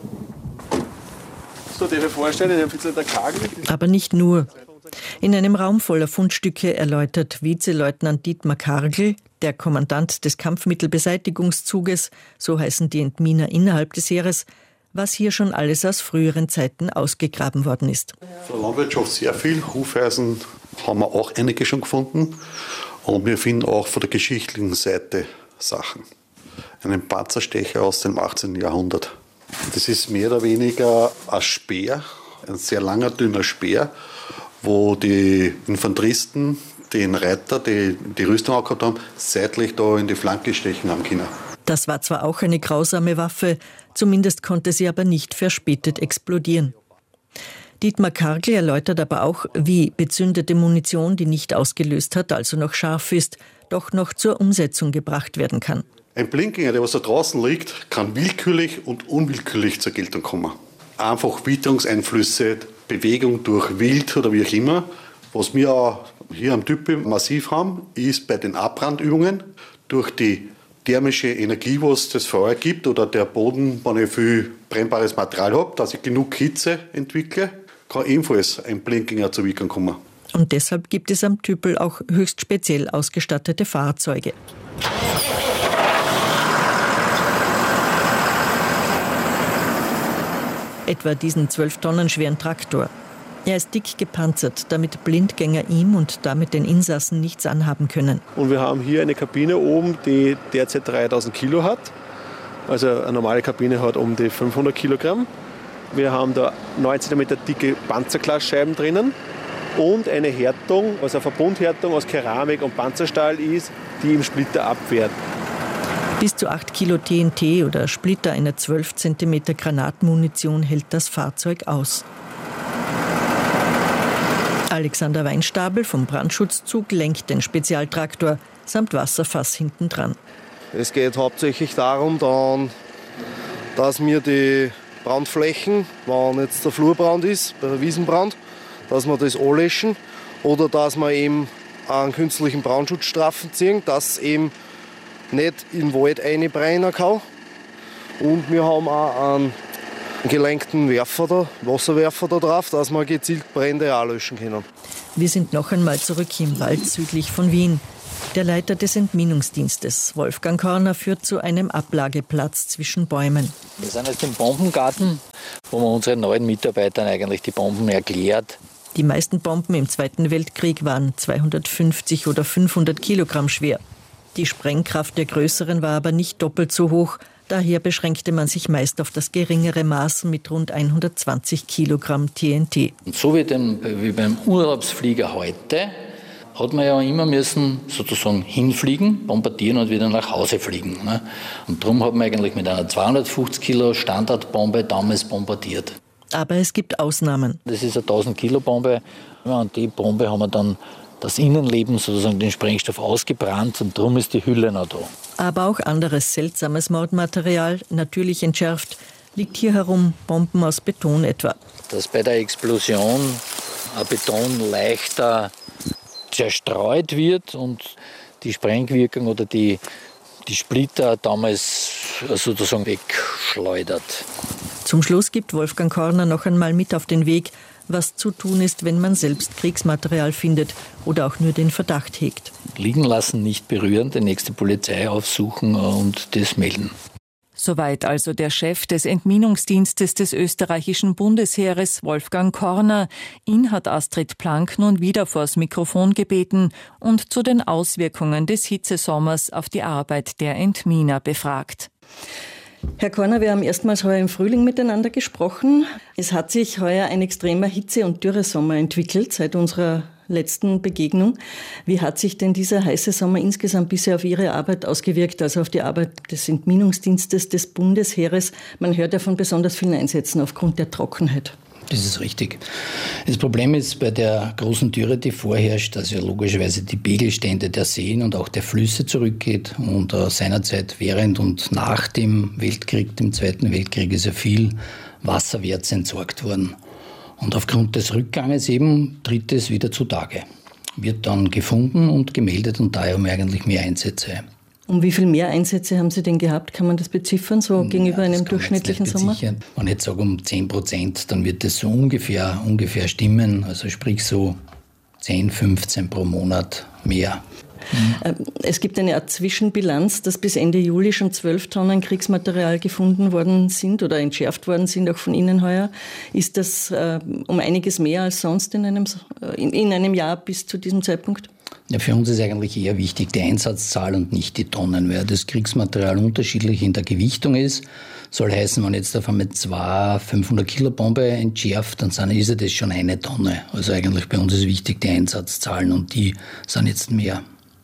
So, dir vorstellen, ein bisschen der Kagel. Aber nicht nur. In einem Raum voller Fundstücke erläutert Vizeleutnant Dietmar Kargl, der Kommandant des Kampfmittelbeseitigungszuges, so heißen die Entminer innerhalb des Heeres, was hier schon alles aus früheren Zeiten ausgegraben worden ist. Von der Landwirtschaft sehr viel. Hufeisen haben wir auch einige schon gefunden. Und wir finden auch von der geschichtlichen Seite Sachen. Einen Panzerstecher aus dem achtzehnten Jahrhundert. Das ist mehr oder weniger ein Speer, ein sehr langer, dünner Speer, wo die Infanteristen, den Reiter, die die Rüstung angehabt haben, seitlich da in die Flanke stechen haben können. Das war zwar auch eine grausame Waffe, zumindest konnte sie aber nicht verspätet explodieren. Dietmar Kargl erläutert aber auch, wie bezündete Munition, die nicht ausgelöst hat, also noch scharf ist, doch noch zur Umsetzung gebracht werden kann. Ein Blindgänger, der was da draußen liegt, kann willkürlich und unwillkürlich zur Geltung kommen. Einfach Witterungseinflüsse, Bewegung durch Wild oder wie auch immer. Was wir auch hier am Tüppel massiv haben, ist bei den Abbrandübungen durch die thermische Energie, was das Feuer gibt oder der Boden, wenn ich viel brennbares Material habe, dass ich genug Hitze entwickle, kann ebenfalls ein Blindgänger zur Wirkung kommen. Und deshalb gibt es am Tüppel auch höchst speziell ausgestattete Fahrzeuge. Etwa diesen zwölf Tonnen schweren Traktor. Er ist dick gepanzert, damit Blindgänger ihm und damit den Insassen nichts anhaben können. Und wir haben hier eine Kabine oben, die derzeit dreitausend Kilo hat. Also eine normale Kabine hat um die fünfhundert Kilogramm. Wir haben da neun Zentimeter dicke Panzerglasscheiben drinnen und eine Härtung, also eine Verbundhärtung aus Keramik und Panzerstahl ist, die im Splitter abwehrt. Bis zu acht Kilo T N T oder Splitter einer zwölf Zentimeter Granatmunition hält das Fahrzeug aus. Alexander Weinstabel vom Brandschutzzug lenkt den Spezialtraktor samt Wasserfass hinten dran. Es geht hauptsächlich darum, dann, dass wir die Brandflächen, wenn jetzt der Flurbrand ist, bei der Wiesenbrand, dass wir das anlöschen oder dass wir eben einen künstlichen Brandschutzstreifen ziehen, dass eben nicht in den Wald reinbrennen kann. Und wir haben auch einen gelenkten Werfer da, Wasserwerfer da drauf, dass wir gezielt Brände auch löschen können. Wir sind noch einmal zurück im Wald südlich von Wien. Der Leiter des Entminungsdienstes, Wolfgang Korner, führt zu einem Ablageplatz zwischen Bäumen. Wir sind jetzt im Bombengarten, wo man unseren neuen Mitarbeitern eigentlich die Bomben erklärt. Die meisten Bomben im Zweiten Weltkrieg waren zweihundertfünfzig oder fünfhundert Kilogramm schwer. Die Sprengkraft der größeren war aber nicht doppelt so hoch. Daher beschränkte man sich meist auf das geringere Maß mit rund hundertzwanzig Kilogramm T N T. Und so wie, dem, wie beim Urlaubsflieger heute hat man ja immer müssen sozusagen hinfliegen, bombardieren und wieder nach Hause fliegen. Ne? Und darum hat man eigentlich mit einer zweihundertfünfzig Kilo Standardbombe damals bombardiert. Aber es gibt Ausnahmen. Das ist eine tausend Kilo Bombe. Und die Bombe haben wir dann das Innenleben, sozusagen den Sprengstoff, ausgebrannt und darum ist die Hülle noch da. Aber auch anderes seltsames Mordmaterial, natürlich entschärft, liegt hier herum, Bomben aus Beton etwa. Dass bei der Explosion ein Beton leichter zerstreut wird und die Sprengwirkung oder die, die Splitter damals sozusagen wegschleudert. Zum Schluss gibt Wolfgang Korner noch einmal mit auf den Weg, was zu tun ist, wenn man selbst Kriegsmaterial findet oder auch nur den Verdacht hegt. Liegen lassen, nicht berühren, die nächste Polizei aufsuchen und das melden. Soweit also der Chef des Entminungsdienstes des österreichischen Bundesheeres, Wolfgang Korner. Ihn hat Astrid Plank nun wieder vors Mikrofon gebeten und zu den Auswirkungen des Hitzesommers auf die Arbeit der Entminer befragt. Herr Korner, wir haben erstmals heuer im Frühling miteinander gesprochen. Es hat sich heuer ein extremer Hitze- und Dürresommer entwickelt seit unserer letzten Begegnung. Wie hat sich denn dieser heiße Sommer insgesamt bisher auf Ihre Arbeit ausgewirkt, also auf die Arbeit des Entminungsdienstes des Bundesheeres? Man hört ja von besonders vielen Einsätzen aufgrund der Trockenheit. Das ist richtig. Das Problem ist bei der großen Dürre, die vorherrscht, dass ja logischerweise die Pegelstände der Seen und auch der Flüsse zurückgeht. Und äh, seinerzeit während und nach dem Weltkrieg, dem Zweiten Weltkrieg, ist ja viel wasserwärts entsorgt worden. Und aufgrund des Rückganges eben tritt es wieder zutage. Wird dann gefunden und gemeldet und daher haben wir eigentlich mehr Einsätze. Um wie viel mehr Einsätze haben Sie denn gehabt? Kann man das beziffern, so gegenüber ja, einem durchschnittlichen Sommer? Wenn ich jetzt sage um zehn Prozent, dann wird das so ungefähr, ungefähr stimmen. Also sprich so zehn, fünfzehn pro Monat mehr. Mhm. Es gibt eine Art Zwischenbilanz, dass bis Ende Juli schon zwölf Tonnen Kriegsmaterial gefunden worden sind oder entschärft worden sind, auch von Ihnen heuer. Ist das äh, um einiges mehr als sonst in einem, in, in einem Jahr bis zu diesem Zeitpunkt? Ja, für uns ist eigentlich eher wichtig die Einsatzzahl und nicht die Tonnen, weil das Kriegsmaterial unterschiedlich in der Gewichtung ist. Soll heißen, wenn jetzt auf einmal zwei fünfhundert Kilo Bombe entschärft, dann sind, ist ja das schon eine Tonne. Also eigentlich bei uns ist wichtig die Einsatzzahlen und die sind jetzt mehr.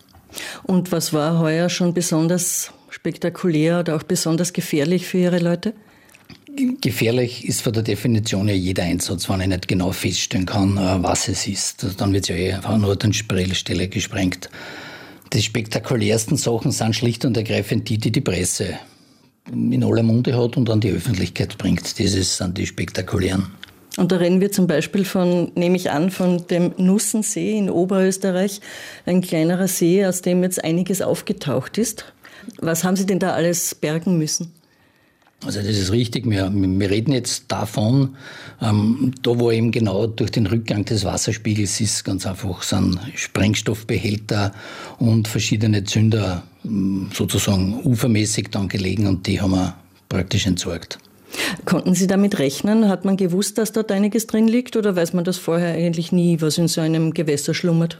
Und was war heuer schon besonders spektakulär oder auch besonders gefährlich für Ihre Leute? Gefährlich ist von der Definition ja jeder Einsatz, wenn ich nicht genau feststellen kann, was es ist. Dann wird es ja eh einfach nur an Stelle gesprengt. Die spektakulärsten Sachen sind schlicht und ergreifend die, die die Presse in aller Munde hat und an die Öffentlichkeit bringt. Das sind die spektakulären. Und da reden wir zum Beispiel von, nehme ich an, von dem Nussensee in Oberösterreich, ein kleinerer See, aus dem jetzt einiges aufgetaucht ist. Was haben Sie denn da alles bergen müssen? Also das ist richtig. Wir, wir reden jetzt davon, ähm, da wo eben genau durch den Rückgang des Wasserspiegels ist, ganz einfach sind Sprengstoffbehälter und verschiedene Zünder sozusagen ufermäßig dann gelegen und die haben wir praktisch entsorgt. Konnten Sie damit rechnen? Hat man gewusst, dass dort einiges drin liegt oder weiß man das vorher eigentlich nie, was in so einem Gewässer schlummert?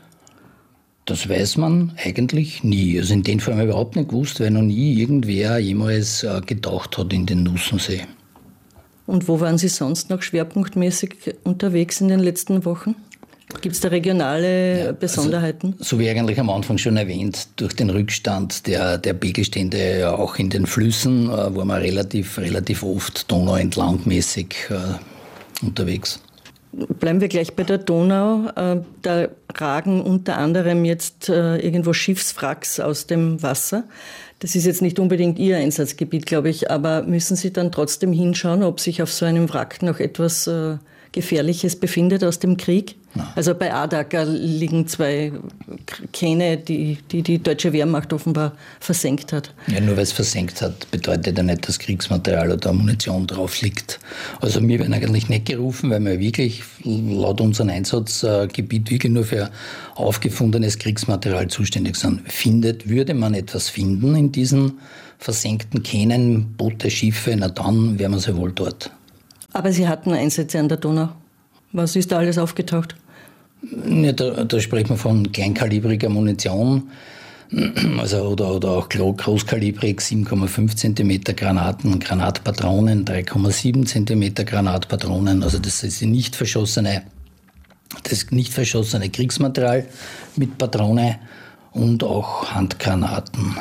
Das weiß man eigentlich nie. Also in dem Fall haben wir überhaupt nicht gewusst, weil noch nie irgendwer jemals äh, getaucht hat in den Nussensee. Und wo waren Sie sonst noch schwerpunktmäßig unterwegs in den letzten Wochen? Gibt es da regionale ja, Besonderheiten? Also, so wie eigentlich am Anfang schon erwähnt, durch den Rückstand der, der Pegelstände auch in den Flüssen äh, waren wir relativ, relativ oft Donau entlangmäßig äh, unterwegs. Bleiben wir gleich bei der Donau. Äh, da ragen unter anderem jetzt äh, irgendwo Schiffswracks aus dem Wasser. Das ist jetzt nicht unbedingt Ihr Einsatzgebiet, glaube ich, aber müssen Sie dann trotzdem hinschauen, ob sich auf so einem Wrack noch etwas äh, Gefährliches befindet aus dem Krieg? Nein. Also bei Ardaka liegen zwei Kähne, die, die die deutsche Wehrmacht offenbar versenkt hat. Ja, nur weil es versenkt hat, bedeutet ja nicht, dass Kriegsmaterial oder Munition drauf liegt. Also wir werden eigentlich nicht gerufen, weil wir wirklich laut unserem Einsatzgebiet wirklich nur für aufgefundenes Kriegsmaterial zuständig sind. Findet, würde man etwas finden in diesen versenkten Kähnen, Boote, Schiffe, na dann wären wir sehr wohl dort. Aber Sie hatten Einsätze an der Donau. Was ist da alles aufgetaucht? Ja, da, da spricht man von kleinkalibriger Munition, also, oder, oder auch großkalibrig, sieben Komma fünf Zentimeter Granaten, Granatpatronen, drei Komma sieben Zentimeter Granatpatronen. Also das ist nicht verschossene, das nicht verschossene Kriegsmaterial mit Patrone und auch Handgranaten.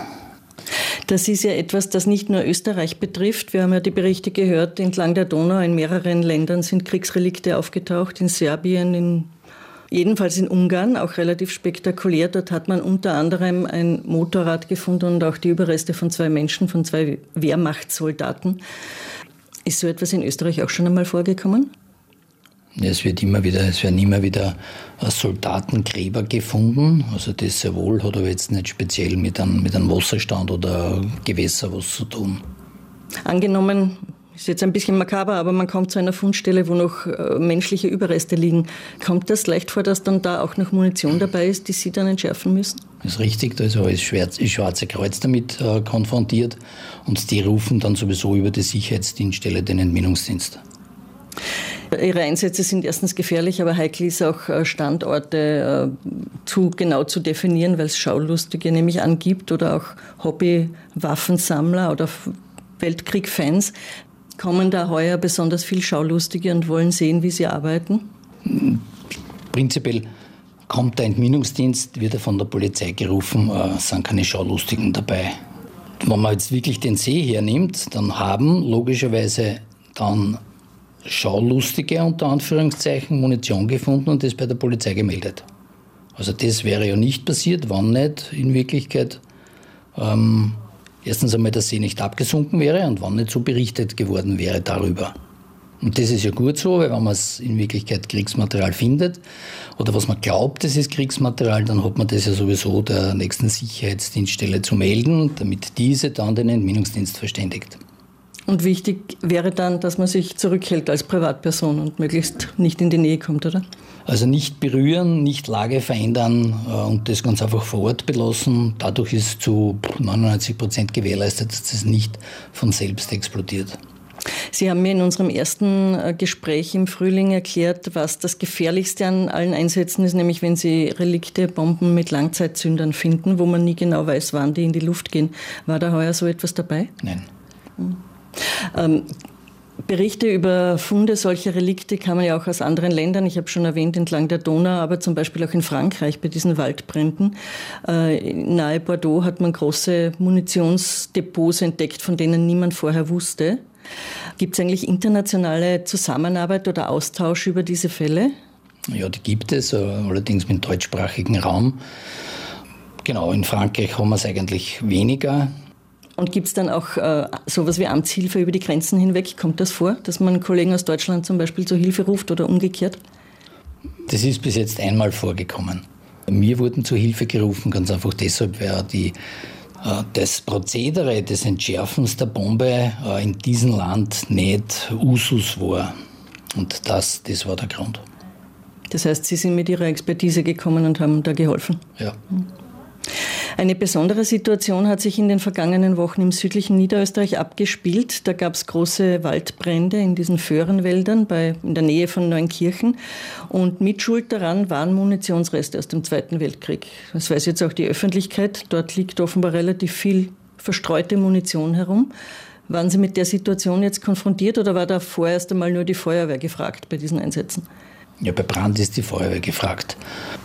Das ist ja etwas, das nicht nur Österreich betrifft. Wir haben ja die Berichte gehört, entlang der Donau in mehreren Ländern sind Kriegsrelikte aufgetaucht, in Serbien, in, jedenfalls in Ungarn, auch relativ spektakulär. Dort hat man unter anderem ein Motorrad gefunden und auch die Überreste von zwei Menschen, von zwei Wehrmachtssoldaten. Ist so etwas in Österreich auch schon einmal vorgekommen? Es wird immer wieder, es werden immer wieder Soldatengräber gefunden. Also das sehr wohl, hat aber jetzt nicht speziell mit einem, mit einem Wasserstand oder Gewässer was zu tun. Angenommen, ist jetzt ein bisschen makaber, aber man kommt zu einer Fundstelle, wo noch äh, menschliche Überreste liegen. Kommt das leicht vor, dass dann da auch noch Munition dabei ist, die Sie dann entschärfen müssen? Das ist richtig, da ist auch das Schwarze Kreuz damit äh, konfrontiert und die rufen dann sowieso über die Sicherheitsdienststelle den Entminungsdienst. Ihre Einsätze sind erstens gefährlich, aber heikel ist auch Standorte äh, zu genau zu definieren, weil es Schaulustige nämlich angibt oder auch Hobby-Waffensammler oder Weltkrieg-Fans. Kommen da heuer besonders viel Schaulustige und wollen sehen, wie sie arbeiten? Prinzipiell kommt der Entminungsdienst, wird er von der Polizei gerufen, äh, sind keine Schaulustigen dabei. Wenn man jetzt wirklich den See hernimmt, dann haben logischerweise dann Schaulustige unter Anführungszeichen Munition gefunden und das bei der Polizei gemeldet. Also das wäre ja nicht passiert, wann nicht in Wirklichkeit ähm, erstens einmal der See nicht abgesunken wäre und wann nicht so berichtet geworden wäre darüber. Und das ist ja gut so, weil wenn man es in Wirklichkeit Kriegsmaterial findet oder was man glaubt, das ist Kriegsmaterial, dann hat man das ja sowieso der nächsten Sicherheitsdienststelle zu melden, damit diese dann den Entminungsdienst verständigt. Und wichtig wäre dann, dass man sich zurückhält als Privatperson und möglichst nicht in die Nähe kommt, oder? Also nicht berühren, nicht Lage verändern und das ganz einfach vor Ort belassen. Dadurch ist zu neunundneunzig Prozent gewährleistet, dass das nicht von selbst explodiert. Sie haben mir in unserem ersten Gespräch im Frühling erklärt, was das Gefährlichste an allen Einsätzen ist, nämlich wenn Sie Relikte, Bomben mit Langzeitzündern finden, wo man nie genau weiß, wann die in die Luft gehen. War da heuer so etwas dabei? Nein. Hm. Ähm, Berichte über Funde solcher Relikte kann man ja auch aus anderen Ländern, ich habe schon erwähnt, entlang der Donau, aber zum Beispiel auch in Frankreich bei diesen Waldbränden. Äh, nahe Bordeaux hat man große Munitionsdepots entdeckt, von denen niemand vorher wusste. Gibt es eigentlich internationale Zusammenarbeit oder Austausch über diese Fälle? Ja, die gibt es, allerdings mit deutschsprachigen Raum. Genau, in Frankreich haben wir es eigentlich weniger. Und gibt es dann auch äh, sowas wie Amtshilfe über die Grenzen hinweg? Kommt das vor, dass man Kollegen aus Deutschland zum Beispiel zur Hilfe ruft oder umgekehrt? Das ist bis jetzt einmal vorgekommen. Wir wurden zur Hilfe gerufen, ganz einfach deshalb, weil die, äh, das Prozedere des Entschärfens der Bombe äh, in diesem Land nicht Usus war. Und das, das war der Grund. Das heißt, Sie sind mit Ihrer Expertise gekommen und haben da geholfen? Ja. Eine besondere Situation hat sich in den vergangenen Wochen im südlichen Niederösterreich abgespielt. Da gab es große Waldbrände in diesen Föhrenwäldern bei, in der Nähe von Neunkirchen. Und mitschuld daran waren Munitionsreste aus dem Zweiten Weltkrieg. Das weiß jetzt auch die Öffentlichkeit. Dort liegt offenbar relativ viel verstreute Munition herum. Waren Sie mit der Situation jetzt konfrontiert oder war da vorerst einmal nur die Feuerwehr gefragt bei diesen Einsätzen? Ja, bei Brand ist die Feuerwehr gefragt.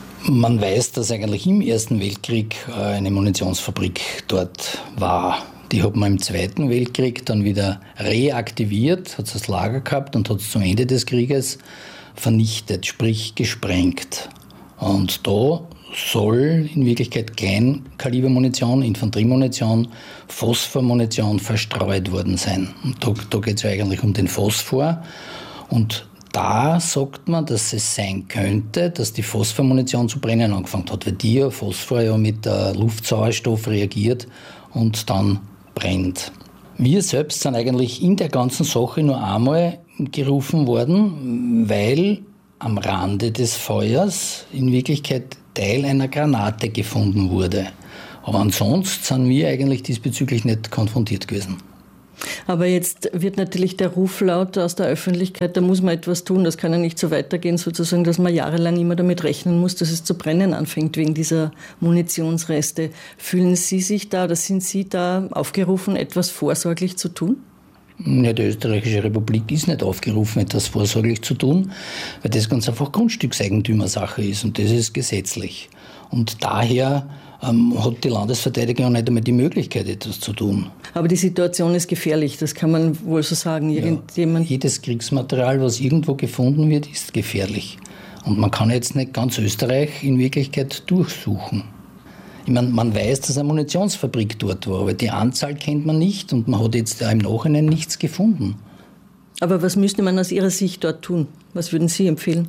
Man weiß, dass eigentlich im Ersten Weltkrieg eine Munitionsfabrik dort war. Die hat man im Zweiten Weltkrieg dann wieder reaktiviert, hat es als Lager gehabt und hat es zum Ende des Krieges vernichtet, sprich gesprengt. Und da soll in Wirklichkeit Kleinkalibermunition, Infanteriemunition, Phosphormunition verstreut worden sein. Und da, da geht es ja eigentlich um den Phosphor. Und da sagt man, dass es sein könnte, dass die Phosphormunition zu brennen angefangen hat, weil die ja Phosphor ja mit äh, Luftsauerstoff reagiert und dann brennt. Wir selbst sind eigentlich in der ganzen Sache nur einmal gerufen worden, weil am Rande des Feuers in Wirklichkeit Teil einer Granate gefunden wurde. Aber ansonsten sind wir eigentlich diesbezüglich nicht konfrontiert gewesen. Aber jetzt wird natürlich der Ruf laut aus der Öffentlichkeit, da muss man etwas tun, das kann ja nicht so weitergehen, sozusagen, dass man jahrelang immer damit rechnen muss, dass es zu brennen anfängt wegen dieser Munitionsreste. Fühlen Sie sich da oder sind Sie da aufgerufen, etwas vorsorglich zu tun? Ja, die Österreichische Republik ist nicht aufgerufen, etwas vorsorglich zu tun, weil das ganz einfach Grundstückseigentümersache ist und das ist gesetzlich. Und daher ähm, hat die Landesverteidigung nicht einmal die Möglichkeit, etwas zu tun. Aber die Situation ist gefährlich, das kann man wohl so sagen. Irgendjemand ja, jedes Kriegsmaterial, was irgendwo gefunden wird, ist gefährlich. Und man kann jetzt nicht ganz Österreich in Wirklichkeit durchsuchen. Ich meine, man weiß, dass eine Munitionsfabrik dort war, aber die Anzahl kennt man nicht und man hat jetzt im Nachhinein nichts gefunden. Aber was müsste man aus Ihrer Sicht dort tun? Was würden Sie empfehlen,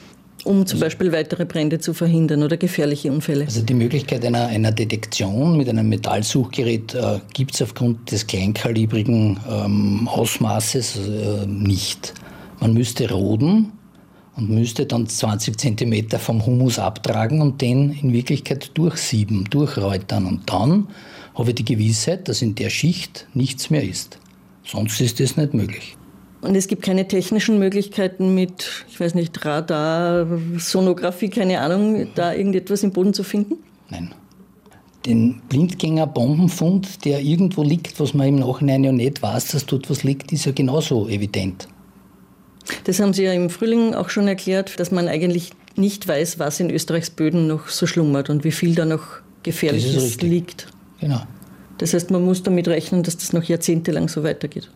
um zum also, Beispiel weitere Brände zu verhindern oder gefährliche Unfälle? Also die Möglichkeit einer, einer Detektion mit einem Metallsuchgerät äh, gibt es aufgrund des kleinkalibrigen ähm, Ausmaßes äh, nicht. Man müsste roden und müsste dann zwanzig Zentimeter vom Humus abtragen und den in Wirklichkeit durchsieben, durchräutern. Und dann habe ich die Gewissheit, dass in der Schicht nichts mehr ist. Sonst ist das nicht möglich. Und es gibt keine technischen Möglichkeiten mit, ich weiß nicht, Radar, Sonographie, keine Ahnung, da irgendetwas im Boden zu finden? Nein. Den Blindgänger-Bombenfund, der irgendwo liegt, was man im Nachhinein ja nicht weiß, dass dort was liegt, ist ja genauso evident. Das haben Sie ja im Frühling auch schon erklärt, dass man eigentlich nicht weiß, was in Österreichs Böden noch so schlummert und wie viel da noch Gefährliches liegt. Genau. Das heißt, man muss damit rechnen, dass das noch jahrzehntelang so weitergeht.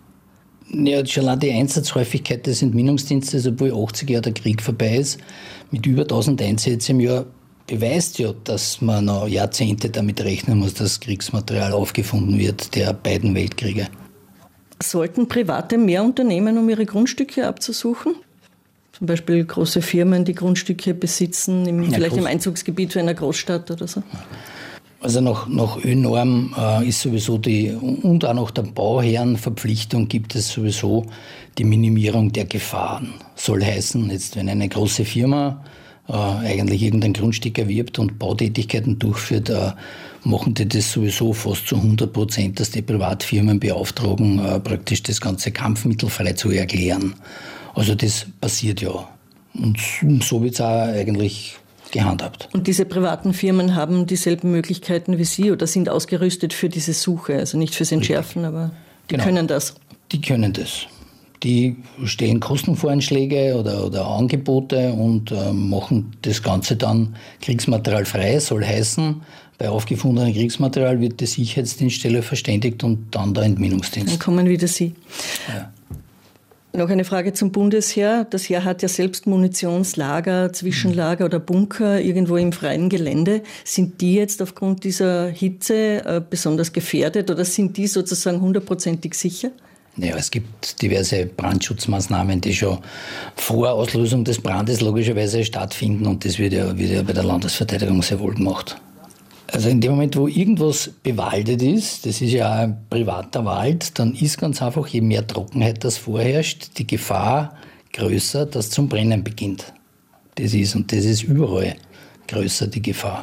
Ja, schon allein die Einsatzhäufigkeit des Entminungsdienstes, obwohl achtzig Jahre der Krieg vorbei ist, mit über tausend Einsätzen im Jahr, beweist ja, dass man noch Jahrzehnte damit rechnen muss, dass Kriegsmaterial aufgefunden wird der beiden Weltkriege. Sollten Private mehr unternehmen, um ihre Grundstücke abzusuchen? Zum Beispiel große Firmen, die Grundstücke besitzen, im, ja, vielleicht im Einzugsgebiet für einer Großstadt oder so? Also nach, nach Ö-Norm äh, ist sowieso die, und auch nach der Bauherrenverpflichtung gibt es sowieso die Minimierung der Gefahren. Soll heißen, jetzt wenn eine große Firma äh, eigentlich irgendein Grundstück erwirbt und Bautätigkeiten durchführt, äh, machen die das sowieso fast zu hundert Prozent, dass die Privatfirmen beauftragen, äh, praktisch das ganze kampfmittelfrei zu erklären. Also das passiert ja. Und so wird es auch eigentlich gehandhabt. Und diese privaten Firmen haben dieselben Möglichkeiten wie Sie oder sind ausgerüstet für diese Suche? Also nicht fürs Entschärfen, aber die genau. können das? Die können das. Die stellen Kostenvoranschläge oder, oder Angebote und äh, machen das Ganze dann kriegsmaterialfrei. Soll heißen, bei aufgefundenem Kriegsmaterial wird die Sicherheitsdienststelle verständigt und dann der Entminungsdienst. Dann kommen wieder Sie. Ja. Noch eine Frage zum Bundesheer. Das Heer hat ja selbst Munitionslager, Zwischenlager oder Bunker irgendwo im freien Gelände. Sind die jetzt aufgrund dieser Hitze äh, besonders gefährdet oder sind die sozusagen hundertprozentig sicher? Ja, es gibt diverse Brandschutzmaßnahmen, die schon vor Auslösung des Brandes logischerweise stattfinden und das wird ja, wird ja bei der Landesverteidigung sehr wohl gemacht. Also in dem Moment, wo irgendwas bewaldet ist, das ist ja auch ein privater Wald, dann ist ganz einfach, je mehr Trockenheit das vorherrscht, die Gefahr größer, dass zum Brennen beginnt. Das ist, und das ist überall größer, die Gefahr.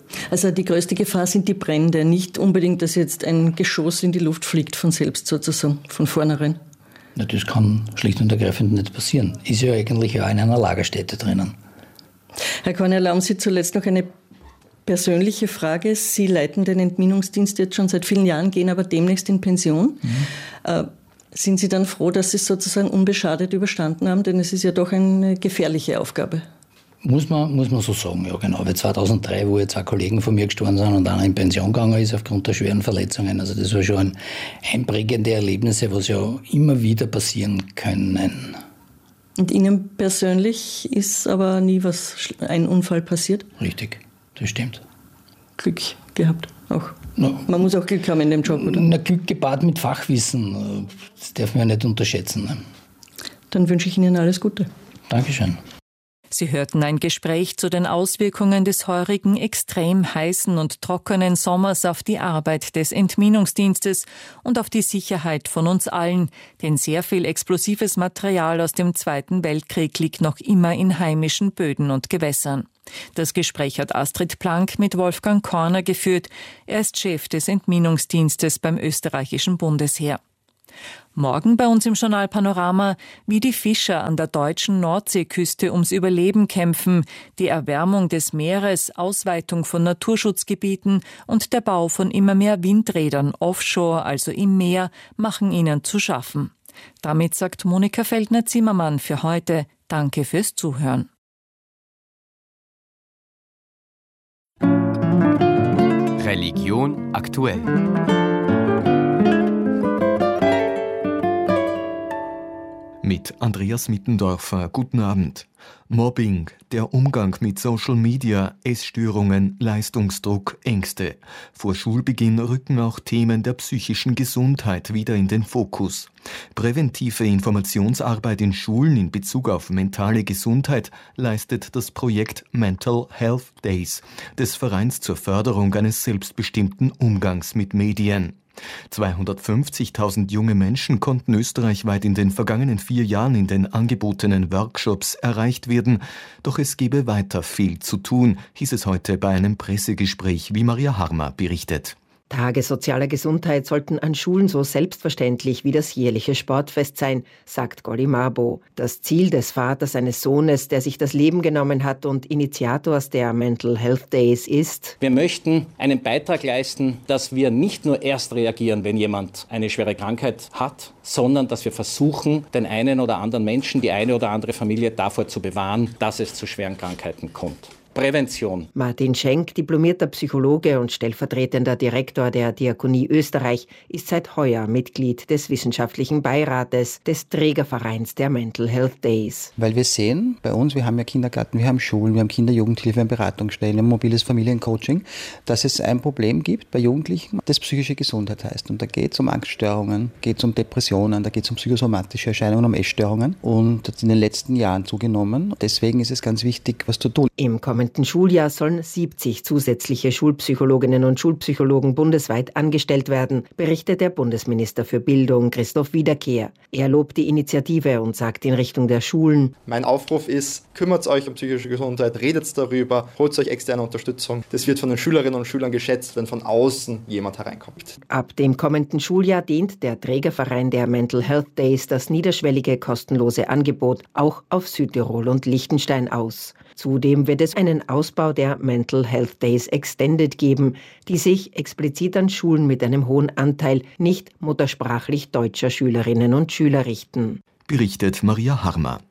Also die größte Gefahr sind die Brände, nicht unbedingt, dass jetzt ein Geschoss in die Luft fliegt von selbst sozusagen, von vornherein. Ja, das kann schlicht und ergreifend nicht passieren. Ist ja eigentlich auch in einer Lagerstätte drinnen. Herr Korn, erlauben Sie zuletzt noch eine persönliche Frage. Sie leiten den Entminungsdienst jetzt schon seit vielen Jahren, gehen aber demnächst in Pension. Mhm. Äh, sind Sie dann froh, dass Sie es sozusagen unbeschadet überstanden haben? Denn es ist ja doch eine gefährliche Aufgabe. Muss man, muss man so sagen, ja genau. Weil zweitausenddrei, wo jetzt zwei Kollegen von mir gestorben sind und einer in Pension gegangen ist aufgrund der schweren Verletzungen. Also das war schon einprägende Erlebnisse, was ja immer wieder passieren können. Und Ihnen persönlich ist aber nie was, ein Unfall passiert? Richtig, das stimmt. Glück gehabt auch. No. Man muss auch Glück haben in dem Job, oder? Na, Glück gepaart mit Fachwissen, das darf man ja nicht unterschätzen. Ne? Dann wünsche ich Ihnen alles Gute. Dankeschön. Sie hörten ein Gespräch zu den Auswirkungen des heurigen, extrem heißen und trockenen Sommers auf die Arbeit des Entminungsdienstes und auf die Sicherheit von uns allen, denn sehr viel explosives Material aus dem Zweiten Weltkrieg liegt noch immer in heimischen Böden und Gewässern. Das Gespräch hat Astrid Plank mit Wolfgang Korner geführt. Er ist Chef des Entminungsdienstes beim österreichischen Bundesheer. Morgen bei uns im Journal Panorama, wie die Fischer an der deutschen Nordseeküste ums Überleben kämpfen, die Erwärmung des Meeres, Ausweitung von Naturschutzgebieten und der Bau von immer mehr Windrädern offshore, also im Meer, machen ihnen zu schaffen. Damit sagt Monika Feldner-Zimmermann für heute Danke fürs Zuhören. Religion aktuell. Mit Andreas Mittendorfer. Guten Abend. Mobbing, der Umgang mit Social Media, Essstörungen, Leistungsdruck, Ängste. Vor Schulbeginn rücken auch Themen der psychischen Gesundheit wieder in den Fokus. Präventive Informationsarbeit in Schulen in Bezug auf mentale Gesundheit leistet das Projekt Mental Health Days des Vereins zur Förderung eines selbstbestimmten Umgangs mit Medien. zweihundertfünfzigtausend junge Menschen konnten österreichweit in den vergangenen vier Jahren in den angebotenen Workshops erreicht werden. Doch es gebe weiter viel zu tun, hieß es heute bei einem Pressegespräch, wie Maria Harmer berichtet. Tage sozialer Gesundheit sollten an Schulen so selbstverständlich wie das jährliche Sportfest sein, sagt Golly Mabo. Das Ziel des Vaters eines Sohnes, der sich das Leben genommen hat und Initiators der Mental Health Days ist: Wir möchten einen Beitrag leisten, dass wir nicht nur erst reagieren, wenn jemand eine schwere Krankheit hat, sondern dass wir versuchen, den einen oder anderen Menschen, die eine oder andere Familie davor zu bewahren, dass es zu schweren Krankheiten kommt. Prävention. Martin Schenk, diplomierter Psychologe und stellvertretender Direktor der Diakonie Österreich, ist seit heuer Mitglied des wissenschaftlichen Beirates des Trägervereins der Mental Health Days. Weil wir sehen, bei uns, wir haben ja Kindergarten, wir haben Schulen, wir haben Kinder-Jugendhilfe, wir haben Beratungsstellen, wir haben mobiles Familiencoaching, dass es ein Problem gibt bei Jugendlichen, das psychische Gesundheit heißt. Und da geht es um Angststörungen, geht es um Depressionen, da geht es um psychosomatische Erscheinungen, um Essstörungen. Und das hat in den letzten Jahren zugenommen. Deswegen ist es ganz wichtig, was zu tun. Im kommenden Schuljahr sollen siebzig zusätzliche Schulpsychologinnen und Schulpsychologen bundesweit angestellt werden, berichtet der Bundesminister für Bildung Christoph Wiederkehr. Er lobt die Initiative und sagt in Richtung der Schulen: Mein Aufruf ist, kümmert euch um psychische Gesundheit, redet darüber, holt euch externe Unterstützung. Das wird von den Schülerinnen und Schülern geschätzt, wenn von außen jemand hereinkommt. Ab dem kommenden Schuljahr dehnt der Trägerverein der Mental Health Days das niederschwellige kostenlose Angebot auch auf Südtirol und Liechtenstein aus. Zudem wird es einen Ausbau der Mental Health Days Extended geben, die sich explizit an Schulen mit einem hohen Anteil nicht muttersprachlich deutscher Schülerinnen und Schüler richten. Berichtet Maria Harmer.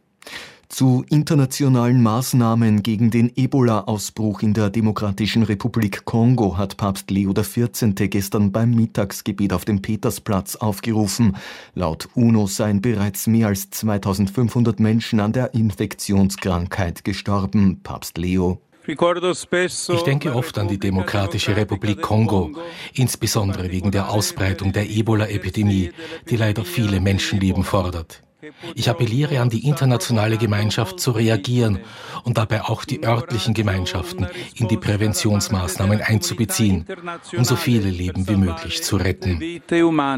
Zu internationalen Maßnahmen gegen den Ebola-Ausbruch in der Demokratischen Republik Kongo hat Papst Leo der vierzehnte gestern beim Mittagsgebet auf dem Petersplatz aufgerufen. Laut UNO seien bereits mehr als zweitausendfünfhundert Menschen an der Infektionskrankheit gestorben. Papst Leo: Ich denke oft an die Demokratische Republik Kongo, insbesondere wegen der Ausbreitung der Ebola-Epidemie, die leider viele Menschenleben fordert. Ich appelliere an die internationale Gemeinschaft zu reagieren und dabei auch die örtlichen Gemeinschaften in die Präventionsmaßnahmen einzubeziehen, um so viele Leben wie möglich zu retten.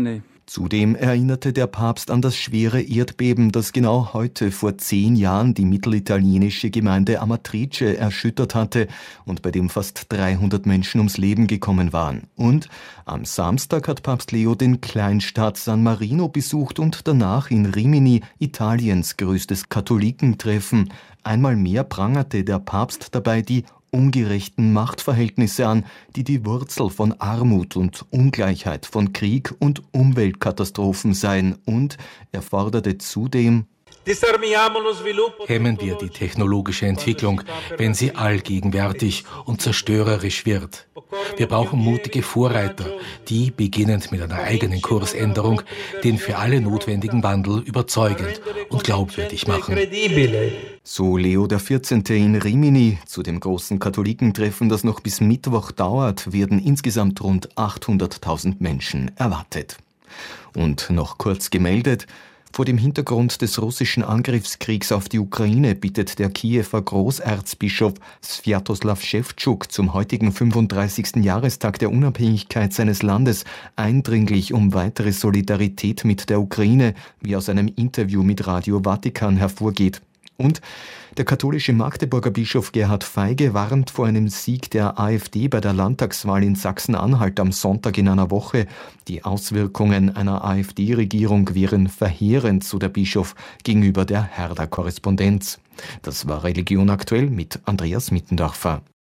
Zudem erinnerte der Papst an das schwere Erdbeben, das genau heute vor zehn Jahren die mittelitalienische Gemeinde Amatrice erschüttert hatte und bei dem fast dreihundert Menschen ums Leben gekommen waren. Und am Samstag hat Papst Leo den Kleinstaat San Marino besucht und danach in Rimini, Italiens größtes Katholikentreffen. Einmal mehr prangerte der Papst dabei die ungerechten Machtverhältnisse an, die die Wurzel von Armut und Ungleichheit, von Krieg und Umweltkatastrophen seien, und er forderte zudem: Hemmen wir die technologische Entwicklung, wenn sie allgegenwärtig und zerstörerisch wird. Wir brauchen mutige Vorreiter, die, beginnend mit einer eigenen Kursänderung, den für alle notwendigen Wandel überzeugend und glaubwürdig machen. So Leo der vierzehnte in Rimini. Zu dem großen Katholikentreffen, das noch bis Mittwoch dauert, werden insgesamt rund achthunderttausend Menschen erwartet. Und noch kurz gemeldet: Vor dem Hintergrund des russischen Angriffskriegs auf die Ukraine bittet der Kiewer Großerzbischof Swiatoslav Schewtschuk zum heutigen fünfunddreißigsten Jahrestag der Unabhängigkeit seines Landes eindringlich um weitere Solidarität mit der Ukraine, wie aus einem Interview mit Radio Vatikan hervorgeht. Und der katholische Magdeburger Bischof Gerhard Feige warnt vor einem Sieg der AfD bei der Landtagswahl in Sachsen-Anhalt am Sonntag in einer Woche. Die Auswirkungen einer AfD-Regierung wären verheerend, so der Bischof gegenüber der Herder-Korrespondenz. Das war Religion aktuell mit Andreas Mittendorfer.